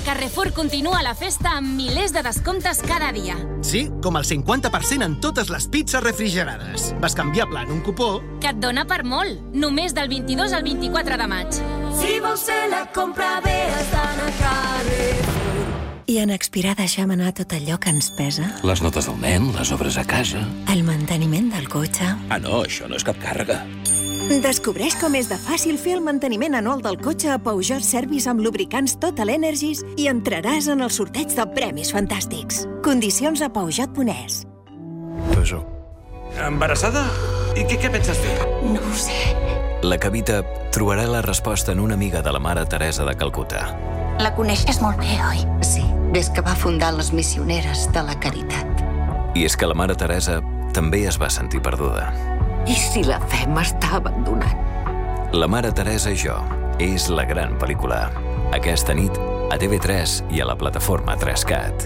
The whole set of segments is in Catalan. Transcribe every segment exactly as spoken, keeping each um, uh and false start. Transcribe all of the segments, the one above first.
Carrefour continua la festa amb milers de descomptes cada dia. Sí, com el cinquanta per cent en totes les pizzas refrigerades. Bascanviable en un cupó... Que et dona per molt. Només del vint-i-dos al vint-i-quatre de maig. Si vols fer la compra bé, has d'anar a Carrefour. I en Expirar deixem anar tot allò que ens pesa? Les notes del nen, les obres a casa... El manteniment del cotxe... Ah, no, això no és cap càrrega. Descobreix com és de fàcil fer el manteniment anual del cotxe a Peugeot Service amb lubricants Total Energies i entraràs en el sorteig de premis fantàstics. Condicions a peugeot punt es. Peugeot. Embarassada? I què, què penses fer? No ho sé. La Cavita trobarà la resposta en una amiga de la Mare Teresa de Calcuta. La coneixes molt bé, oi? Sí, des que va fundar les Missioneres de la Caritat. I és que la Mare Teresa també es va sentir perduda. I si la fe m'està abandonant? La Mare Teresa i jo és la gran pel·lícula. Aquesta nit a T V tres i a la plataforma tres cat.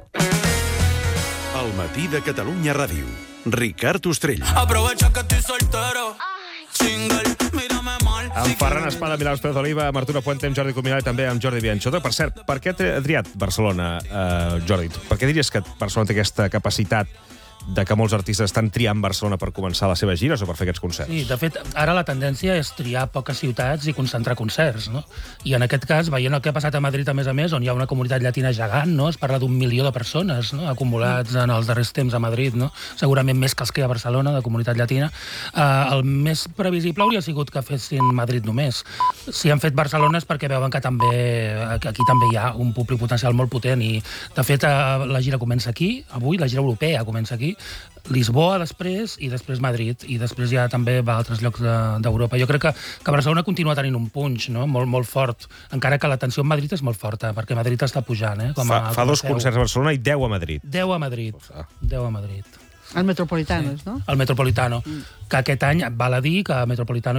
El matí de Catalunya Ràdio. Ricard Ostrell. Aprovecha que estoy soltero. Single, mírame mal. Amb Ferran Espada, Milà Pérez Oliva, amb Arturo Puente, amb Jordi Cuminal i també amb Jordi Bianchotto. Per cert, per què ha triat Barcelona, eh, Jordi? Per què diries que Barcelona té aquesta capacitat de que molts artistes estan triant Barcelona per començar les seves gires o per fer aquests concerts? Sí, de fet, ara la tendència és triar poques ciutats i concentrar concerts, no? I en aquest cas, veient el que ha passat a Madrid, a més a més, on hi ha una comunitat llatina gegant, no? Es parla d'un milió de persones, no?, acumulats en els darrers temps a Madrid, no? Segurament més que els que hi ha a Barcelona, de comunitat llatina. Eh, el més previsible hauria sigut que fessin Madrid només. Si han fet Barcelona és perquè veuen que també aquí també hi ha un públic potencial molt potent i, de fet, eh, la gira comença aquí, avui, la gira europea comença aquí, Lisboa després, i després Madrid, i després ja també va a altres llocs d'Europa. Jo crec que, que Barcelona continua tenint un punx, no?, molt, molt fort, encara que la tensió en Madrid és molt forta, perquè Madrid està pujant, eh? Com a, fa fa com a dos seu. concerts a Barcelona i deu a Madrid. Deu a Madrid, deu a Madrid. El Metropolitano, sí. No? El Metropolitano, mm. que aquest any val a dir que el Metropolitano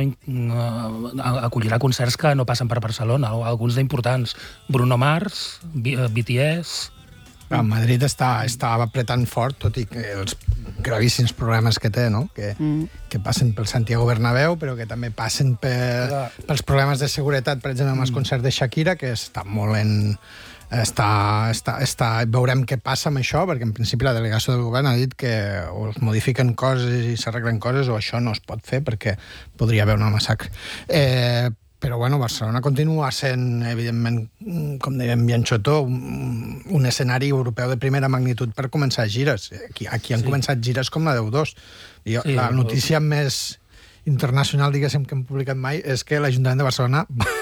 uh, acollirà concerts que no passen per Barcelona, alguns d'importants. Bruno Mars, B T S... A Madrid està, està apretant fort, tot i que els gravíssims problemes que té, no? Que, mm. que passen pel Santiago Bernabéu, però que també passen per, pels problemes de seguretat, per exemple, amb els concerts de Shakira, que està molt en... Està, està, està, veurem què passa amb això, perquè en principi la delegació del govern ha dit que o es modifiquen coses i s'arreglen coses o això no es pot fer perquè podria haver una massacre. Eh, Però, bueno, Barcelona continua sent, evidentment, com dèiem Bianchotto, un, un escenari europeu de primera magnitud per començar gires. Aquí, aquí han sí. començat gires com la deu dos. I sí, la notícia però... més internacional, diguéssim, que hem publicat mai, és que l'Ajuntament de Barcelona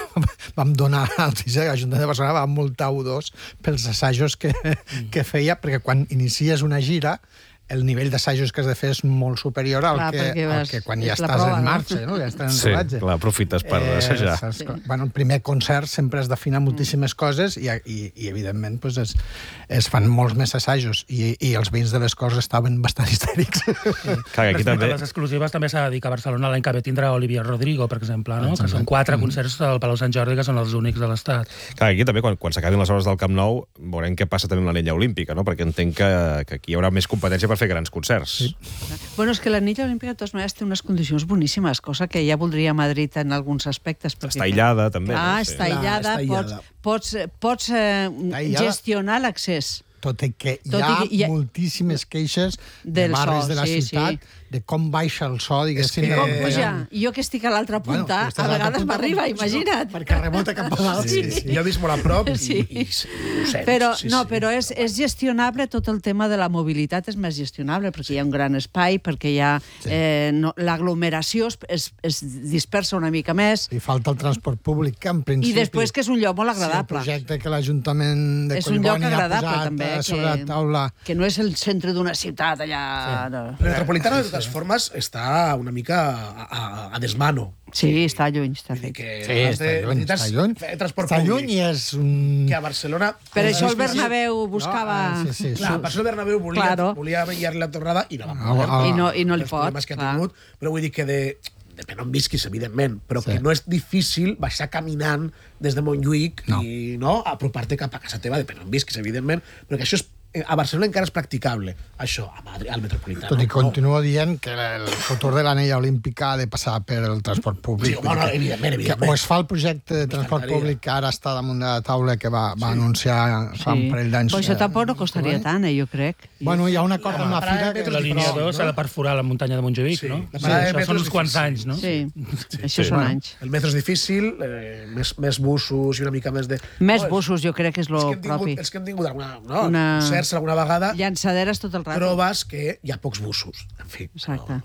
vam donar la notícia que l'Ajuntament de Barcelona va multar U dos pels assajos que, mm. que feia, perquè quan inicies una gira el nivell d'assajos que has de fer és molt superior al, clar, que, al que quan ja estàs prova, en marxa, no? Ja estàs en sí, rodatge. Clar, aprofites per eh, assajar. Sí. Bueno, el primer concert sempre es defina moltíssimes coses i, i, i evidentment, pues, es, es fan molts més assajos i, i els veïns de les Corts estaven bastant histèrics. Sí. Clar, aquí també... Les exclusives també s'ha de dir que a Barcelona l'any que ve tindrà Olivia Rodrigo, per exemple, no? Que són quatre mm. concerts al Palau Sant Jordi que són els únics de l'Estat. Clar, aquí també, quan, quan s'acabin les hores del Camp Nou, veurem què passa també amb l'anella olímpica, no? Perquè entenc que, que aquí hi haurà més competència per fer grans concerts. Sí. Bueno, és que l'anella olímpica de totes maneres té unes condicions boníssimes, cosa que ja voldria Madrid en alguns aspectes. Perquè... Està aïllada, també. Ah, no? està aïllada, Clar, pots, pots, pots eh, gestionar l'accés. Tot i que hi Tot ha, i que hi ha moltíssimes queixes de del barris so, de la sí, ciutat, sí. de com baixa el so, diguéssim. Com puja? Jo que estic a l'altra punta, bueno, a vegades m'arriba, imagina't. Perquè remota cap a dalt. Sí, sí, sí. Jo he vist molt a prop i, sí. i, i ho sents. Però, sí, no, sí. però és, és gestionable, tot el tema de la mobilitat és més gestionable, perquè hi ha un gran espai, perquè hi ha sí. eh, no, l'aglomeració es, es, es dispersa una mica més. I falta el transport públic, que en principi... I després que és un lloc molt agradable. Sí, el projecte que l'Ajuntament de és un lloc Collboni ha agradable, posat també, sobre la taula. Que no és el centre d'una ciutat allà... Sí. No. El Metropolitano, de totes formes, està una mica a, a, a desmano. Sí, està lluny, està fet. Sí, està lluny, està lluny. Està lluny i és un... Que a Barcelona... Per això el Bernabéu buscava... No, sí, sí, clar, per això el Bernabéu volia, claro. volia vetllar la tornada i no va poder. Ah, I no, i no li pot. Els problemes que ha tingut, però vull dir que de... Depèn on visquis, evidentment, però sí. que no és difícil baixar caminant des de Montjuïc no. i no apropar-te cap a casa teva, depèn on visquis, evidentment, però que això és a Barcelona encara és practicable, això, a Madrid, al Metropolitano. Tot i continuo dient que el futur de l'anella olímpica ha de passar per el transport públic. Sí, home, no, evidentment, evidentment. O es fa el projecte de transport públic que ara està damunt de la taula que va, va anunciar fa un parell d'anys. Però això tampoc no costaria tant, eh, jo crec. Bueno, hi ha un acord amb la fira... La línia dos s'ha de perforar la muntanya de Montjuïc, no? Això són uns quants anys, no? Sí, això són anys. El metro és difícil, més bussos i una mica més de... Més bussos, jo crec que és lo propi. Els que hem tingut alguna... No, concerts alguna vegada... Llançaderes tot el rato. Trobes que hi ha pocs bussos. En fi. Exacte.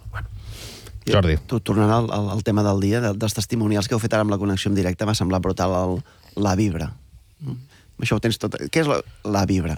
Jordi. Tornant al, al, al tema del dia, dels testimonials que heu fet ara amb la connexió en directe, m'ha semblat brutal el, la vibra. Mm. Això ho tens tot... Què és la, la vibra?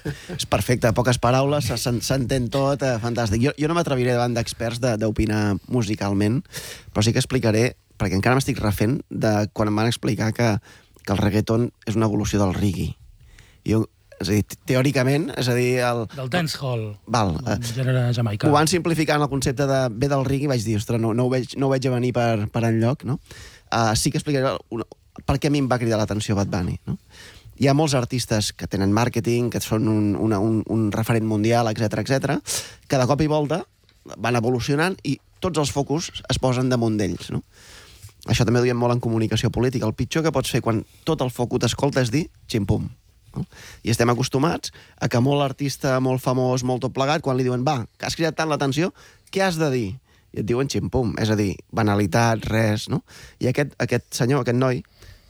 És perfecte, poques paraules, s'entén tot, eh, fantàstic. Jo, jo no m'atreviré davant d'experts d'opinar musicalment, però sí que explicaré, perquè encara m'estic refent, de quan em van explicar que, que el reggaeton és una evolució del reggae. Jo, és a dir, teòricament, és a dir... El, del dancehall, val, un gènere jamaicà. Ho van simplificar en el concepte de ve del reggae i vaig dir, ostres, no, no, ho, veig, no ho veig a venir per, per enlloc, no? Uh, sí que explicaré una, per què a mi em va cridar l'atenció Bad Bunny, no? Hi ha molts artistes que tenen màrqueting, que són un, una, un, un referent mundial, etcètera, etcètera, que de cop i volta van evolucionant i tots els focus es posen damunt d'ells, no? Això també ho diem molt en comunicació política. El pitjor que pots fer quan tot el foc t'escolta és dir ximpum. No? I estem acostumats a que molt artista, molt famós, molt tot plegat, quan li diuen, va, que has cridat tant l'atenció, què has de dir? I et diuen ximpum, és a dir, banalitat, res, no? I aquest, aquest senyor, aquest noi,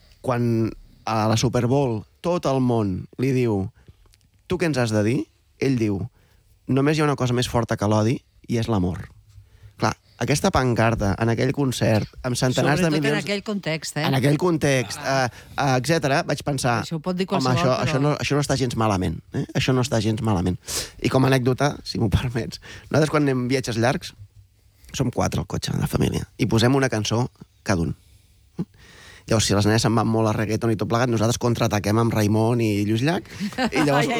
quan a la Super Bowl tot el món li diu tu què ens has de dir? Ell diu, només hi ha una cosa més forta que l'odi i és l'amor. Clar, aquesta pancarta, en aquell concert, amb centenars Sobretot de milions... en aquell context, eh? En aquell context, ah. uh, uh, etcètera, vaig pensar... Això ho pot dir home, qualsevol, això, però... això, no, això no està gens malament. Eh? Això no està gens malament. I com a anècdota, si m'ho permets, nosaltres quan anem viatges llargs, som quatre al cotxe, de família, i posem una cançó cada un. Llavors, si les nenes se'n van molt a reggaeton i tot plegat, nosaltres contraataquem amb Raimon i Lluís Llach, i llavors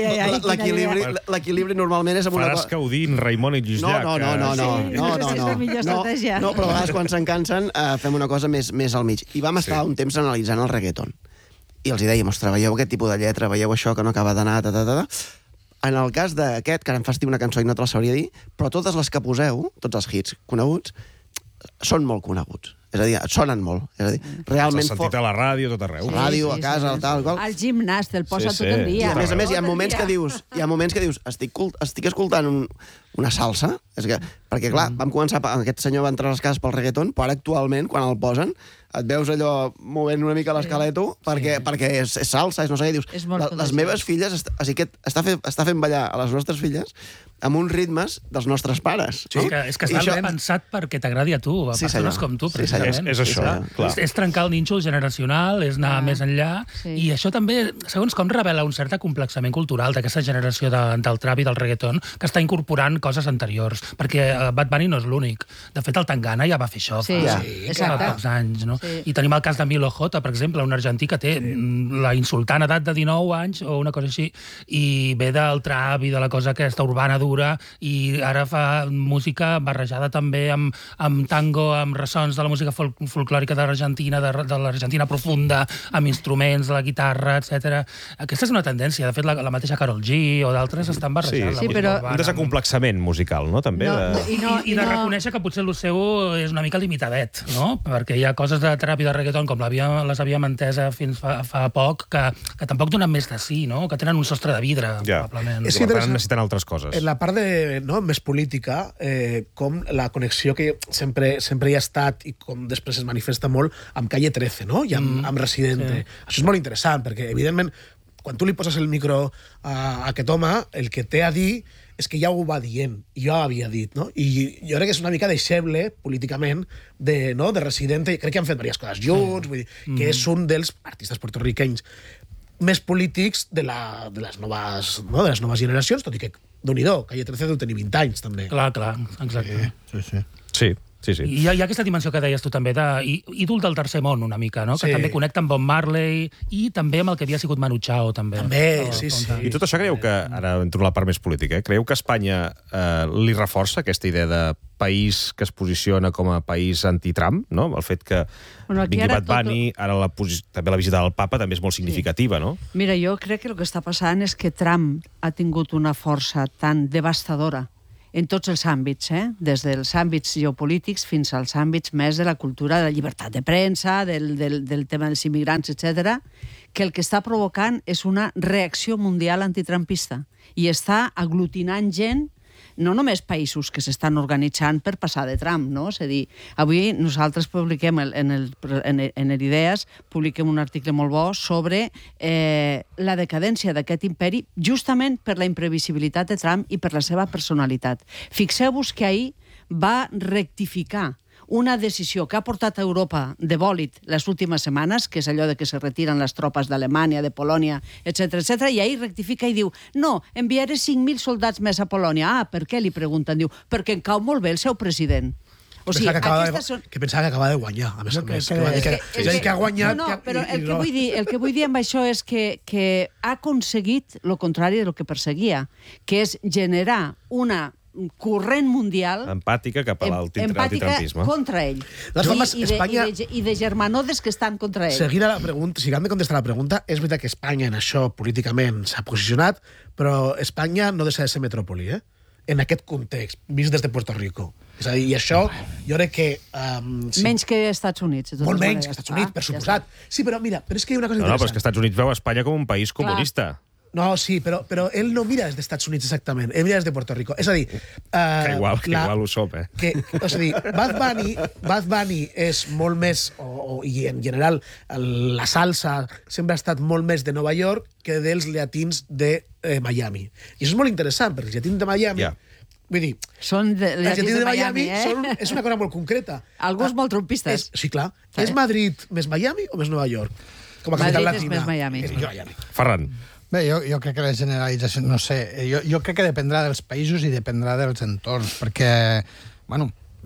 l'equilibri normalment és amb una... Faràs Caudín, Raimon i Lluís Llach. No, no, no, no, sí, no, no, és no, la millor no, estratègia. no, però a vegades quan se'n cansen uh, fem una cosa més, més al mig. I vam estar sí. un temps analitzant el reggaeton. I els hi dèiem, ostres, veieu aquest tipus de lletra, veieu això que no acaba d'anar, ta, ta, ta, ta. En el cas d'aquest, que ara em fas dir una cançó i no te la sabria dir, però totes les que poseu, tots els hits coneguts, són molt coneguts. És a dir, et sonen molt. És a dir, realment... S'ha sentit a la ràdio, tot arreu. A la ràdio, a casa, sí, tal, qual. Al gimnàs te'l posa Sí, sí. tot el dia. I a més a més, hi ha moments que dius, hi ha moments que dius, estic, cult, estic escoltant un, una salsa, és que, perquè clar, vam començar, aquest senyor va entrar a les cases pel reggaeton, però ara actualment, quan el posen, et veus allò movent una mica l'esqueleto, perquè, sí. perquè és, és salsa, és no sé què, dius, la, les meves filles, est, o sigui, que està, fe, està fent ballar a les nostres filles amb uns ritmes dels nostres pares. Sí, no? és que, és que està això... pensat perquè t'agradi a tu, a sí, persones senyor. Com tu, precisament. Sí, és, és això, és, clar. És, és trencar el nínxol generacional, és anar ah, més enllà, sí. I això també, segons com, revela un cert acomplexament cultural d'aquesta generació de, del trap i del reggaeton, que està incorporant coses anteriors, perquè uh, Bad Bunny no és l'únic. De fet, el Tangana ja va fer això sí, fa, sí, fa pocs anys, no? Sí. I tenim el cas de Milo J, per exemple, un argentí que té sí. la insultant edat de dinou anys, o una cosa així, i ve del trap i de la cosa aquesta urbana dura, i ara fa música barrejada també amb, amb tango, amb ressons de la música fol folclòrica de l'Argentina, de, de l'Argentina profunda, amb instruments, la guitarra, etcètera. Aquesta és una tendència. De fet, la, la mateixa Karol G o d'altres estan barrejant. Sí, sí, però... Un desacomplexament musical, no? També. No, de... I, no, I, i de no... reconèixer que potser el seu és una mica limitadet, no? Perquè hi ha coses de trap i de reggaeton, com les havíem entesa fins fa, fa poc, que, que tampoc donen més de sí, no? Que tenen un sostre de vidre, ja. probablement. És que per tant necessiten altres coses. En la part de, no, més política, eh, com la connexió que sempre, sempre hi ha estat i com després es manifesta molt amb Calle trece, no? I amb, mm, amb Residente. Sí. Això és molt interessant, perquè, evidentment, quan tu li poses el micro a, a aquest home, el que té a dir és que ja ho va dient, i jo havia dit, no? I jo crec que és una mica deixeble, políticament, de, no, de Residente. Crec que han fet diverses coses junts, vull dir, que mm. és un dels artistes puertorriquenys més polítics de, la, de, les noves, no, de les noves generacions, tot i que, Déu-n'hi-do, Calle trece deu tenir vint anys, també. Clar, clar, exacte. Sí, sí. Sí. Sí, sí. I hi ha, hi ha aquesta dimensió que deies tu també, de í- ídol del tercer món, una mica, no? Que Sí. també connecta amb Bob Marley i també amb el que havia sigut Manu Chao, també. També, O- sí, sí. I tot això creieu que, ara entro a la part més política, eh? Creieu que Espanya eh, li reforça aquesta idea de país que es posiciona com a país anti-Trump, no? El fet que Bueno, aquí vingui ara Bad Bunny, ara la, posi- també la visita del papa també és molt significativa, no? Mira, jo crec que el que està passant és que Trump ha tingut una força tan devastadora en tots els àmbits, eh? Des dels àmbits geopolítics fins als àmbits més de la cultura, de la llibertat de premsa, del, del, del tema dels immigrants, etcètera, que el que està provocant és una reacció mundial antitrumpista i està aglutinant gent, no només països que s'estan organitzant per passar de Trump, no? És a dir, avui nosaltres publiquem el, en, el, en, en el Idees, publiquem un article molt bo sobre eh, la decadència d'aquest imperi justament per la imprevisibilitat de Trump i per la seva personalitat. Fixeu-vos que ahir va rectificar una decisió que ha portat a Europa de bòlit les últimes setmanes, que és allò de que se retiren les tropes d'Alemanya, de Polònia, etcètera, etcètera, i ahir rectifica i diu, no, enviaré cinc mil soldats més a Polònia. Ah, per què? Li pregunten. Diu, perquè em cau molt bé el seu president. O sigui, Pensava que, acaba aquestes de, són... que pensava que acaba de guanyar, a més a més. que- Que, va dir que- que, és és a dir, que- que ha guanyat... No, no, que- però i- el i que, no. vull dir, el que vull dir amb això és que, que ha aconseguit el contrari del que perseguia, que és generar una corrent mundial Empàtica cap a em- l'alti- empàtica l'antitrampisme. contra ell. Les I, formes, i, de, Espanya- i, de, I de germanodes que estan contra ell. Seguint a la pregunta, si hem de contestar la pregunta, és veritat que Espanya en això políticament s'ha posicionat, però Espanya no deixa de ser metròpoli, eh? En aquest context, vist des de Puerto Rico. És a dir, i això, jo crec que... Um, sí, Menys que Estats Units. de totes molt menys maneres. que Estats Units, Ah, per ja suposat. Sí, però mira, però és que hi ha una cosa No, no, però és interessant. que Estats Units veu Espanya com un país comunista. No, sí, però, però ell no mira des dels Estats Units exactament, ell mira des de Puerto Rico. És a dir... Uh, Que igual, que igual ho som, eh? Que, és a dir, Bad Bunny, Bad Bunny és molt més, o, o, i en general el- la salsa sempre ha estat molt més de Nova York que dels llatins de eh, Miami. I això és molt interessant, perquè els llatins de Miami... Ja. Vull dir, Són de, els llatins de Miami, eh? són, és una cosa molt concreta. Alguns molt trumpistes. És, sí, clar. Sí. És Madrid més Miami o més Nova York? Com a capital Madrid és latina. més Miami. És Miami. Ferran. Bé, jo, jo crec que la generalització, no sé, jo, jo crec que dependrà dels països i dependrà dels entorns, perquè, bueno,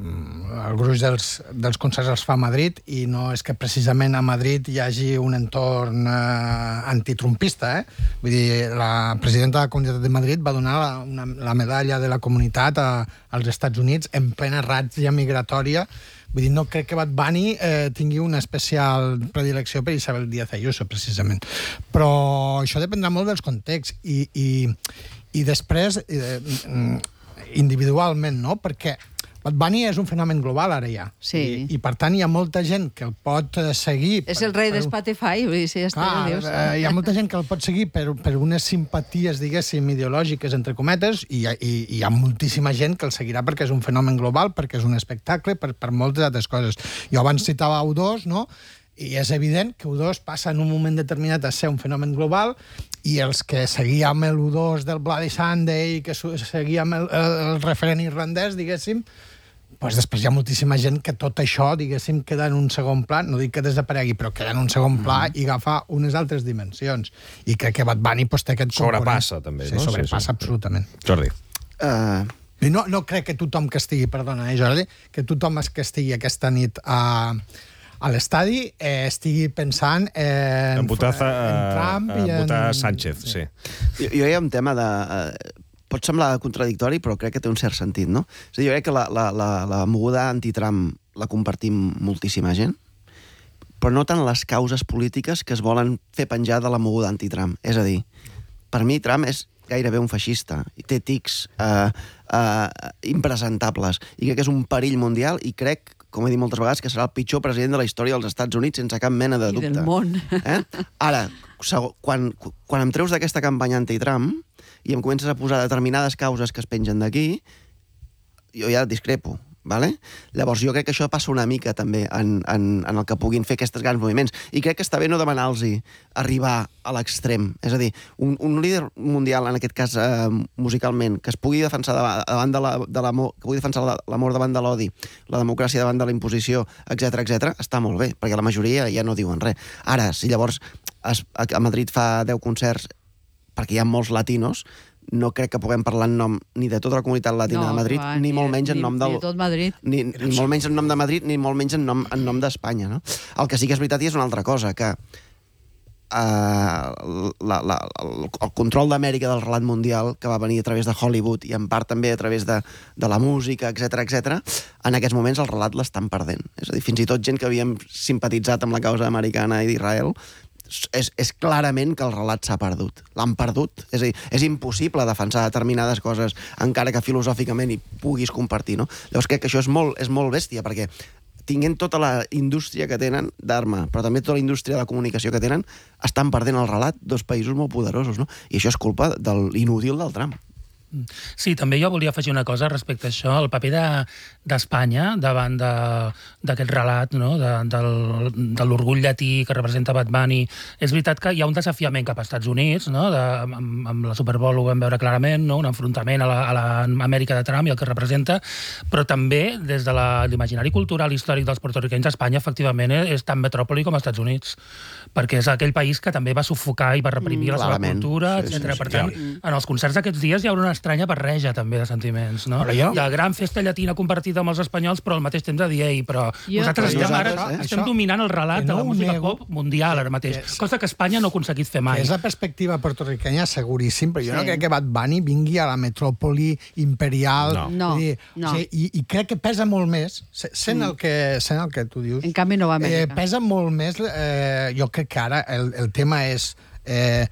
el gruix dels, dels concerts els fa a Madrid i no és que precisament a Madrid hi hagi un entorn eh, antitrumpista, eh? Vull dir, la presidenta de la Comunitat de Madrid va donar la, una, la medalla de la comunitat a, als Estats Units en plena ratlla migratòria. Vull dir, no crec que Bad Bunny eh, tingui una especial predilecció per Isabel Díaz Ayuso, precisament. Però això dependrà molt dels contexts. I, i, i després, eh, individualment, no? Perquè Bad Bunny és un fenomen global, ara ja. Sí. I, I, per tant, hi ha molta gent que el pot eh, seguir... És el rei de Spotify, vull dir, si ja està, Clar, dius. eh, hi ha molta gent que el pot seguir per, per unes simpaties, diguéssim, ideològiques, entre cometes, i, i, i hi ha moltíssima gent que el seguirà perquè és un fenomen global, perquè és un espectacle, per, per moltes altres coses. Jo abans citava U dos, no?, i és evident que U dos passa en un moment determinat a ser un fenomen global i els que seguíem el U dos del Bloody Sunday, que seguíem el, el, el referent irlandès, diguéssim, pues després hi ha moltíssima gent que tot això, diguéssim, queda en un segon pla, no dic que desaparegui, però queda en un segon pla mm. i agafa unes altres dimensions. I crec que Bad Bunny pues, té aquest Sobrepassa, component. també, sí, no? Sobrepassa, Sí, sí. absolutament. Jordi. Uh, I no, no crec que tothom que estigui, perdona, eh, Jordi, que tothom que estigui aquesta nit a, a l'estadi eh, estigui pensant en, En votar, en Trump uh, i en... votar Sánchez, sí. jo, jo hi ha un tema de... Uh, pot semblar contradictori, però crec que té un cert sentit, no? És a dir, jo crec que la, la, la, la moguda anti-Trump la compartim moltíssima gent, però no tant les causes polítiques que es volen fer penjar de la moguda anti-Trump. És a dir, per mi Trump és gairebé un feixista, i té tics uh, uh, impresentables, i crec que és un perill mundial, i crec, com he dit moltes vegades, que serà el pitjor president de la història dels Estats Units sense cap mena de I dubte. del món. Eh? Ara, quan, quan em treus d'aquesta campanya anti-Trump i em comences a posar determinades causes que es pengen d'aquí, jo ja discrepo. Vale? Llavors jo crec que això passa una mica també en, en, en el que puguin fer aquests grans moviments, i crec que està bé no demanar-los arribar a l'extrem. És a dir, un, un líder mundial, en aquest cas eh, musicalment, que es pugui defensar davant de la, de l'amor, que pugui defensar l'amor davant de l'odi, la democràcia davant de la imposició, etcètera, etcètera, està molt bé, perquè la majoria ja no diuen res. Ara, si llavors es, a Madrid fa deu concerts perquè hi ha molts latinos, no crec que puguem parlar en nom ni de tota la comunitat latina No, de Madrid, clar, ni, ni- molt menys en ni- nom ni del... de tot Madrid. Ni, ni molt menys en nom de Madrid, ni molt menys en nom, en nom d'Espanya, no? El que sí que és veritat i és una altra cosa, que Uh, la, la, el, el control d'Amèrica del relat mundial, que va venir a través de Hollywood i en part també a través de, de la música, etcètera, etcètera, en aquests moments el relat l'estan perdent. És a dir, fins i tot gent que havíem simpatitzat amb la causa americana i d'Israel, és, és clarament que el relat s'ha perdut. L'han perdut. És a dir, és impossible defensar determinades coses encara que filosòficament hi puguis compartir, no? Llavors crec que això és molt, és molt bèstia, perquè tinguent tota la indústria que tenen d'arma, però també tota la indústria de la comunicació que tenen, estan perdent el relat dos països molt poderosos, no? I això és culpa de l'inútil del Trump. Sí, també jo volia afegir una cosa respecte a això, el paper d'Espanya de, davant d'aquest de, relat, no? de, del, de l'orgull llatí que representa Bad Bunny. És veritat que hi ha un desafiament cap als Estats Units, no? de, amb, amb la Super Bowl ho vam veure clarament, no? Un enfrontament a l'Amèrica de Trump i el que representa, però també des de l'imaginari cultural històric dels porto-riquenys, Espanya efectivament és tan metròpoli com els Estats Units, perquè és aquell país que també va sufocar i va reprimir mm, la seva cultura, sí, etcètera. Sí, sí, per tant, sí. En els concerts d'aquests dies hi haurà una estranya barreja també de sentiments, no? Jo... Hi ha gran festa llatina compartida amb els espanyols, però al mateix temps de dir, ei, però jo... nosaltres estem, nosaltres, ara, eh? estem això... dominant el relat no de la música nego... pop mundial ara mateix, que és... cosa que Espanya no ha aconseguit fer mai. Que és la perspectiva porto-riquenya seguríssim, però jo sí. no crec que Bad Bunny vingui a la metròpoli imperial. No, no. Dir, no. O sigui, i, i crec que pesa molt més, sent, mm. el, que, sent el que tu dius... En canvi no va a Amèrica. Eh, pesa molt més, eh, jo crec que ara el, el tema és... Eh,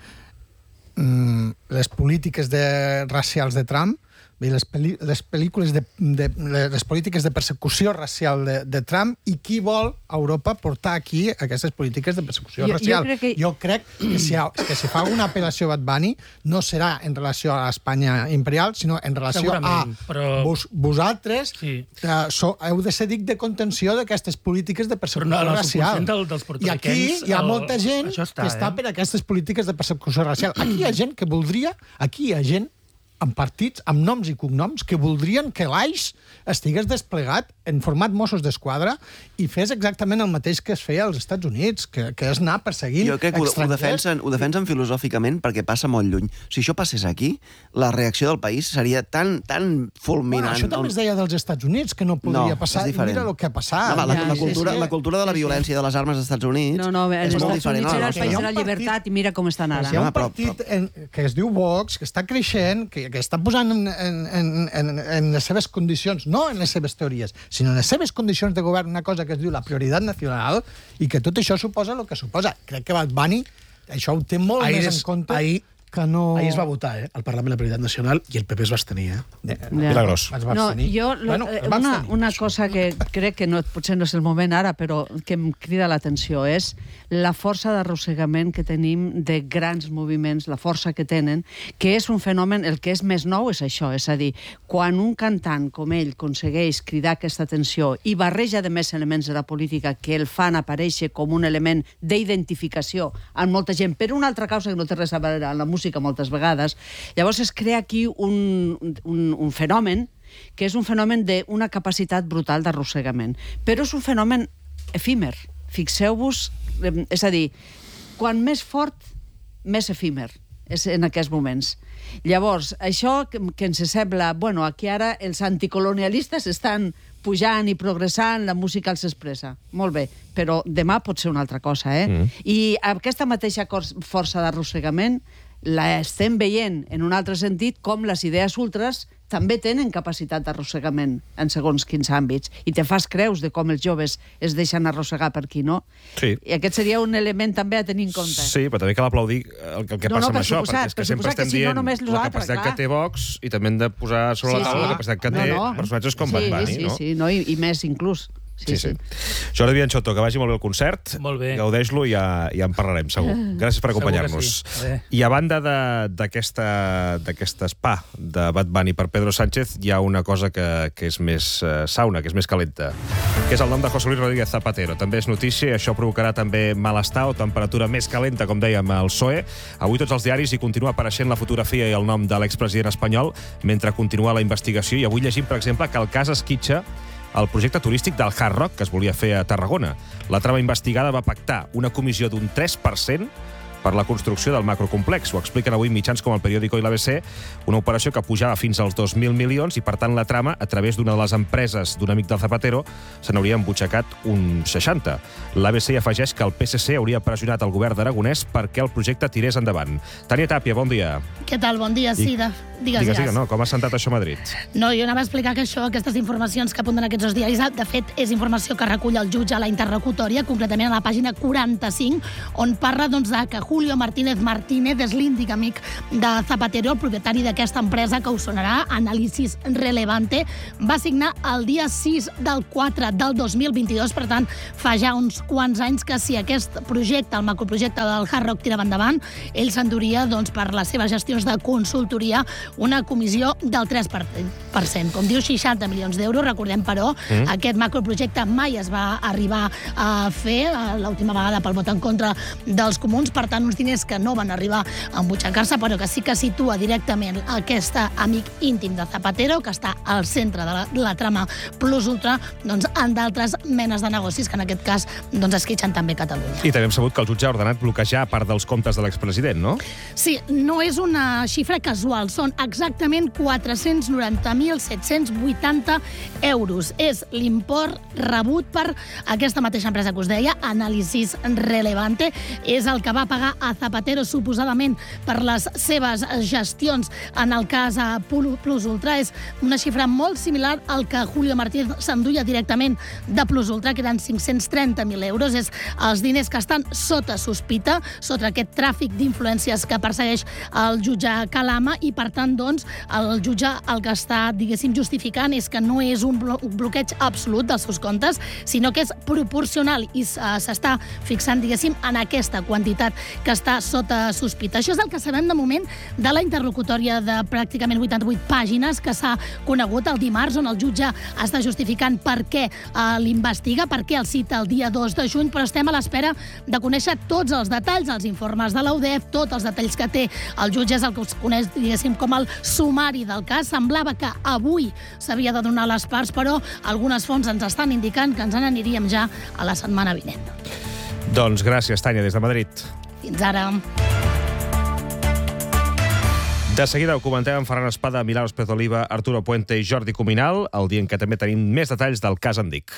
les polítiques de, racials de Trump, les, peli, les pel·lícules de, de les polítiques de persecució racial de, de Trump i qui vol a Europa portar aquí aquestes polítiques de persecució jo, racial. Jo crec que, jo crec que, si, ha, que si fa una apel·lació a Bad Bunny no serà en relació a l'Espanya imperial, sinó en relació a però... vos, vosaltres sí. que so, heu de ser dic de contenció d'aquestes polítiques de persecució no, racial. Del, dels I aquí hi ha el... molta gent està, que està eh? per aquestes polítiques de persecució racial. Aquí hi ha gent que voldria, aquí hi ha gent amb partits, amb noms i cognoms, que voldrien que l'A I S estigués desplegat en format Mossos d'Esquadra i fes exactament el mateix que es feia als Estats Units, que, que és anar perseguint jo crec que ho defensen, ho defensen filosòficament perquè passa molt lluny. Si això passés aquí, la reacció del país seria tan, tan fulminant. Bueno, això també es deia dels Estats Units, que no podria no, passar. I mira el que ha passat. No, la, la, la, cultura, la cultura de la violència de les armes als Estats Units no, no, és molt diferent. No, no, els Estats Units era el país de la llibertat i mira com estan ara. Hi ha un partit en, que es diu Vox, que està creixent, que que està posant en, en, en, en les seves condicions, no en les seves teories, sinó en les seves condicions de govern, una cosa que es diu la prioritat nacional, i que tot això suposa el que suposa. Crec que Bad Bunny això ho té molt ahir més en compte ahir, que no... Ahir es va votar, eh, al Parlament la prioritat nacional i el P P es va abstenir, eh? Ja. Milagros. No, jo, lo, bueno, una, una cosa que crec que no, potser no és el moment ara, però que em crida l'atenció és la força d'arrossegament que tenim de grans moviments, la força que tenen, que és un fenomen, el que és més nou és això, és a dir, quan un cantant com ell aconsegueix cridar aquesta atenció i barreja de més elements de la política que el fan aparèixer com un element d'identificació amb molta gent, per una altra causa que no té res a veure amb la música moltes vegades, llavors es crea aquí un, un, un fenomen que és un fenomen d'una capacitat brutal d'arrossegament. Però és un fenomen efímer. Fixeu-vos, és a dir, quan més fort, més efímer és en aquests moments. Llavors, això que, que ens sembla... Bueno, aquí ara els anticolonialistes estan pujant i progressant, la música els expressa. Molt bé, però demà pot ser una altra cosa, eh? Mm. I aquesta mateixa força d'arrossegament la estem veient en un altre sentit com les idees ultres també tenen capacitat d'arrossegament en segons quins àmbits. I te fas creus de com els joves es deixen arrossegar per aquí, no? Sí. I aquest seria un element també a tenir en compte. Sí, però també cal aplaudir el que, el que no, passa no, amb això, suposat, perquè és que sempre estem dient no la capacitat clar. que té Vox i també hem de posar sobre sí, la taula sí. la capacitat que té no, no. personatges com sí, Bad Bunny, sí, no? Sí, sí, no? I, i més inclús. Sí, sí. sí. Jordi Bianchotto, que vagi molt bé el concert. Molt bé. Gaudeix-lo i ja, ja en parlarem, segur. Gràcies per acompanyar-nos. Sí. I a banda d'aquest spa de Bad Bunny per Pedro Sánchez, hi ha una cosa que, que és més uh, sauna, que és més calenta, que és el nom de José Luis Rodríguez Zapatero. També és notícia i això provocarà també malestar o temperatura més calenta, com dèiem, al P S O E. Avui tots els diaris hi continua apareixent la fotografia i el nom de l'expresident espanyol mentre continua la investigació. I avui llegim, per exemple, que el cas esquitxa el projecte turístic del Hard Rock que es volia fer a Tarragona. La trama investigada va pactar una comissió d'un tres per cent per la construcció del macrocomplex. Ho expliquen avui mitjans com el Periódico i l'A B C, una operació que pujava fins als dos mil milions i, per tant, la trama, a través d'una de les empreses d'un amic del Zapatero, se n'hauria embutxacat un seixanta. L'A B C afegeix que el P S C hauria pressionat el govern d'Aragonès perquè el projecte tirés endavant. Tània Tàpia, bon dia. Què tal? Bon dia, sí. De... Digues, digues, digues, no? Com ha sentat això a Madrid? No, jo anava a explicar que això, aquestes informacions que apunten aquests dos diaris, de fet, és informació que recull el jutge a la interlocutòria, concretament a la pàgina quaranta-cinc, on parla doncs, de que Julio Martínez Martínez és l'índic amic de Zapatero, el propietari d'aquesta empresa que us sonarà, Análisis Relevante, va signar el dia sis del quatre del dos mil vint-i-dos, per tant, fa ja uns quants anys que si aquest projecte, el macroprojecte del Hard Rock, tirava endavant, ell s'enduria doncs, per les seves gestions de consultoria una comissió del tres per cent. Com diu, seixanta milions d'euros. Recordem, però, mm. aquest macroprojecte mai es va arribar a fer, l'última vegada pel vot en contra dels comuns, per tant, uns diners que no van arribar a embutxacar-se, però que sí que situa directament aquest amic íntim de Zapatero, que està al centre de la, de la trama plus ultra, doncs, en d'altres menes de negocis que en aquest cas doncs, esquitxen també Catalunya. I també hem sabut que el jutge ha ordenat bloquejar part dels comptes de l'expresident, no? Sí, no és una xifra casual, són exactament quatre-cents noranta mil set-cents vuitanta euros. És l'import rebut per aquesta mateixa empresa que us deia, Análisis Relevante. És el que va pagar a Zapatero suposadament per les seves gestions en el cas a Plus Ultra. És una xifra molt similar al que Julio Martínez s'enduia directament de Plus Ultra, que eren cinc-cents trenta mil euros. És els diners que estan sota sospita, sota aquest tràfic d'influències que persegueix el jutge Calama, i per tant, doncs, el jutge el que està, diguéssim, justificant és que no és un bloqueig absolut dels seus comptes, sinó que és proporcional i s'està fixant, diguéssim, en aquesta quantitat que està sota sospita. Això és el que sabem de moment de la interlocutòria de pràcticament vuitanta-vuit pàgines que s'ha conegut el dimarts, on el jutge està justificant per què eh, l'investiga, per què el cita el dia dos de juny, però estem a l'espera de conèixer tots els detalls, els informes de l'A U D E F, tots els detalls que té el jutge, és el que us coneix, diguéssim, com el sumari del cas. Semblava que avui s'havia de donar les parts, però algunes fonts ens estan indicant que ens n'aniríem ja a la setmana vinent. Doncs gràcies, Tània, des de Madrid. Fins ara. De seguida ho comentem amb Ferran Espada, Milà López Oliva, Arturo Puente i Jordi Cuminal, el dia en què també tenim més detalls del cas Andic.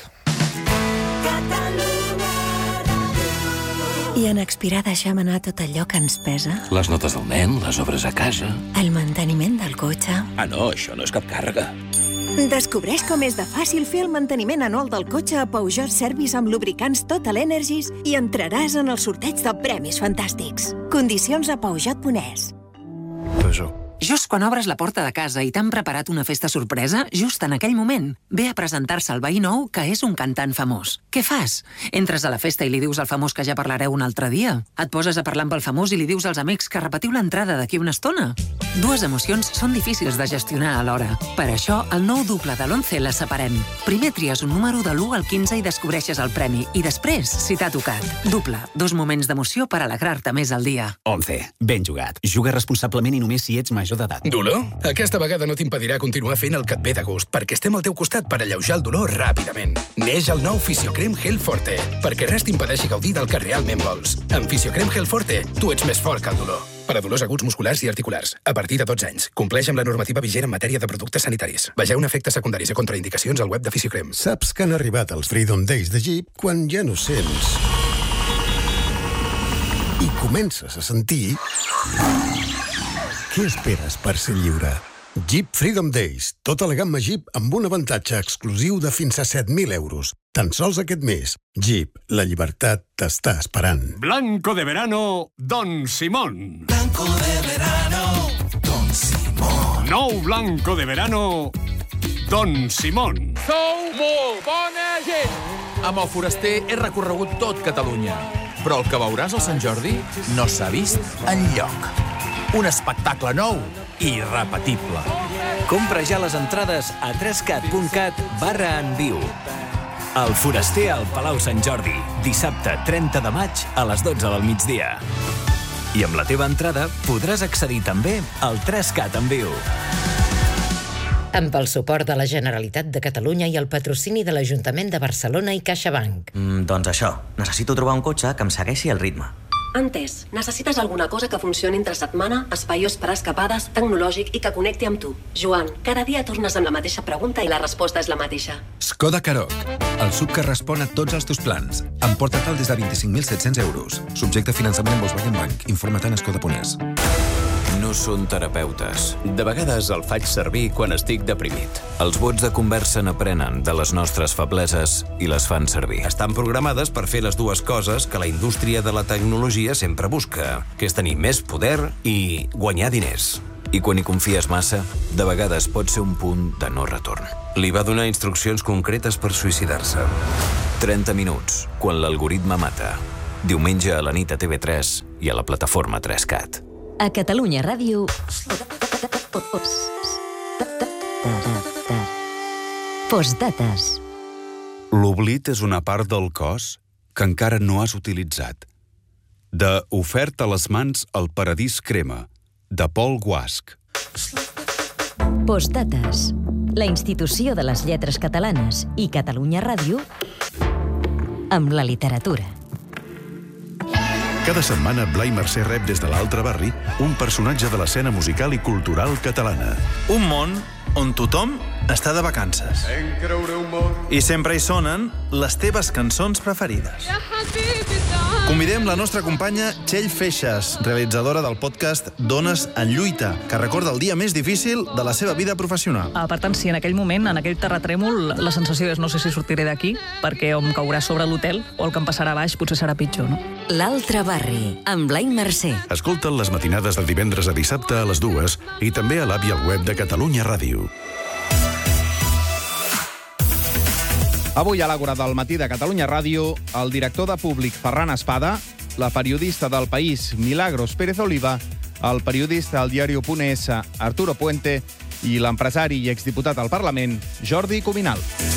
I en expirar deixem anar tot allò que ens pesa? Les notes del nen, les obres a casa... El manteniment del cotxe... Ah, no, això no és cap càrrega. Descobreix com és de fàcil fer el manteniment anual del cotxe a Peugeot Service amb lubricants Total Energies i entraràs en el sorteig de premis fantàstics. Condicions a peugeot punt es. Peugeot. Just quan obres la porta de casa i t'han preparat una festa sorpresa, just en aquell moment, ve a presentar-se el veí nou que és un cantant famós. Què fas? Entres a la festa i li dius al famós que ja parlareu un altre dia? Et poses a parlar amb el famós i li dius als amics que repetiu l'entrada d'aquí una estona? Dues emocions són difícils de gestionar alhora. Per això, el nou duple de l'once les separem. Primer tries un número de l'u al quinze i descobreixes el premi. I després, si t'ha tocat. Duple, dos moments d'emoció per alegrar-te més al dia. once. Ben jugat. Juga responsablement i només si ets major d'edat. Dolor? Aquesta vegada no t'impedirà continuar fent el que et ve de gust, perquè estem al teu costat per alleujar el dolor ràpidament. Neix el nou Fisiocrem Gel Forte, perquè res t'impedeixi gaudir del que realment vols. Amb Fisiocrem Gel Forte, tu ets més fort que el dolor. Per a dolors aguts musculars i articulars, a partir de dotze anys. Compleix amb la normativa vigent en matèria de productes sanitaris. Vegeu efectes secundaris i contraindicacions al web de Fisiocrem. Saps que han arribat els Freedom Days de Jeep quan ja no sents... i comences a sentir... Què esperes per ser lliure? Jeep Freedom Days. Tota la gamma Jeep amb un avantatge exclusiu de fins a set mil euros. Tan sols aquest mes. Jeep, la llibertat t'està esperant. Blanco de verano, Don Simón. Blanco de verano, Don Simón. Nou Blanco de verano, Don Simón. Sou molt bona gent! Amb el Foraster he recorregut tot Catalunya, però el que veuràs al Sant Jordi no s'ha vist enlloc. Un espectacle nou i irrepetible. Compra ja les entrades a trescat punt cat barra en viu. El Foraster al Palau Sant Jordi, dissabte trenta de maig a les dotze del migdia. I amb la teva entrada podràs accedir també al trescat en viu. Amb el suport de la Generalitat de Catalunya i el patrocini de l'Ajuntament de Barcelona i CaixaBank. Mm, doncs això, necessito trobar un cotxe que em segueixi el ritme. Entès. Necessites alguna cosa que funcioni entre setmana, espaiós per escapades, tecnològic i que connecti amb tu. Joan, cada dia tornes amb la mateixa pregunta i la resposta és la mateixa. Skoda Karoq, el sub que respon a tots els teus plans. Amb portatal des de vint-i-cinc mil set-cents euros. Subjecte a finançament en Volkswagen Bank. Informa't en Skoda punt es. No són terapeutes. De vegades el faig servir quan estic deprimit. Els bots de conversa n'aprenen de les nostres febleses i les fan servir. Estan programades per fer les dues coses que la indústria de la tecnologia sempre busca, que és tenir més poder i guanyar diners. I quan hi confies massa, de vegades pot ser un punt de no retorn. Li va donar instruccions concretes per suïcidar-se. trenta minuts, quan l'algoritme mata. Diumenge a la nit a T V tres i a la plataforma tres cat. A Catalunya Ràdio... Postdates. L'oblit és una part del cos que encara no has utilitzat. De Ofert a les mans al paradís crema, de Pol Guasch. Postdates. La institució de les lletres catalanes i Catalunya Ràdio amb la literatura. Cada setmana, Blai Mercè rep des de l'altre barri un personatge de l'escena musical i cultural catalana. Un món on tothom està de vacances. I sempre hi sonen les teves cançons preferides. Convidem la nostra companya Txell Feixas, realitzadora del podcast Dones en lluita, que recorda el dia més difícil de la seva vida professional. Ah, per tant, si en aquell moment, en aquell terratrèmol, la sensació és no sé si sortiré d'aquí, perquè o em caurà sobre l'hotel o el que em passarà a baix potser serà pitjor, no? L'altre barri, amb Blai Mercè. Escolta'n les matinades de divendres a dissabte a les dues i també a l'app i al web de Catalunya Ràdio. Avui a l'Àgora del matí de Catalunya Ràdio, el director de Públic Ferran Espada, la periodista del País Milagros Pérez Oliva, el periodista al diario.es Arturo Puente i l'empresari i exdiputat al Parlament Jordi Cuminal.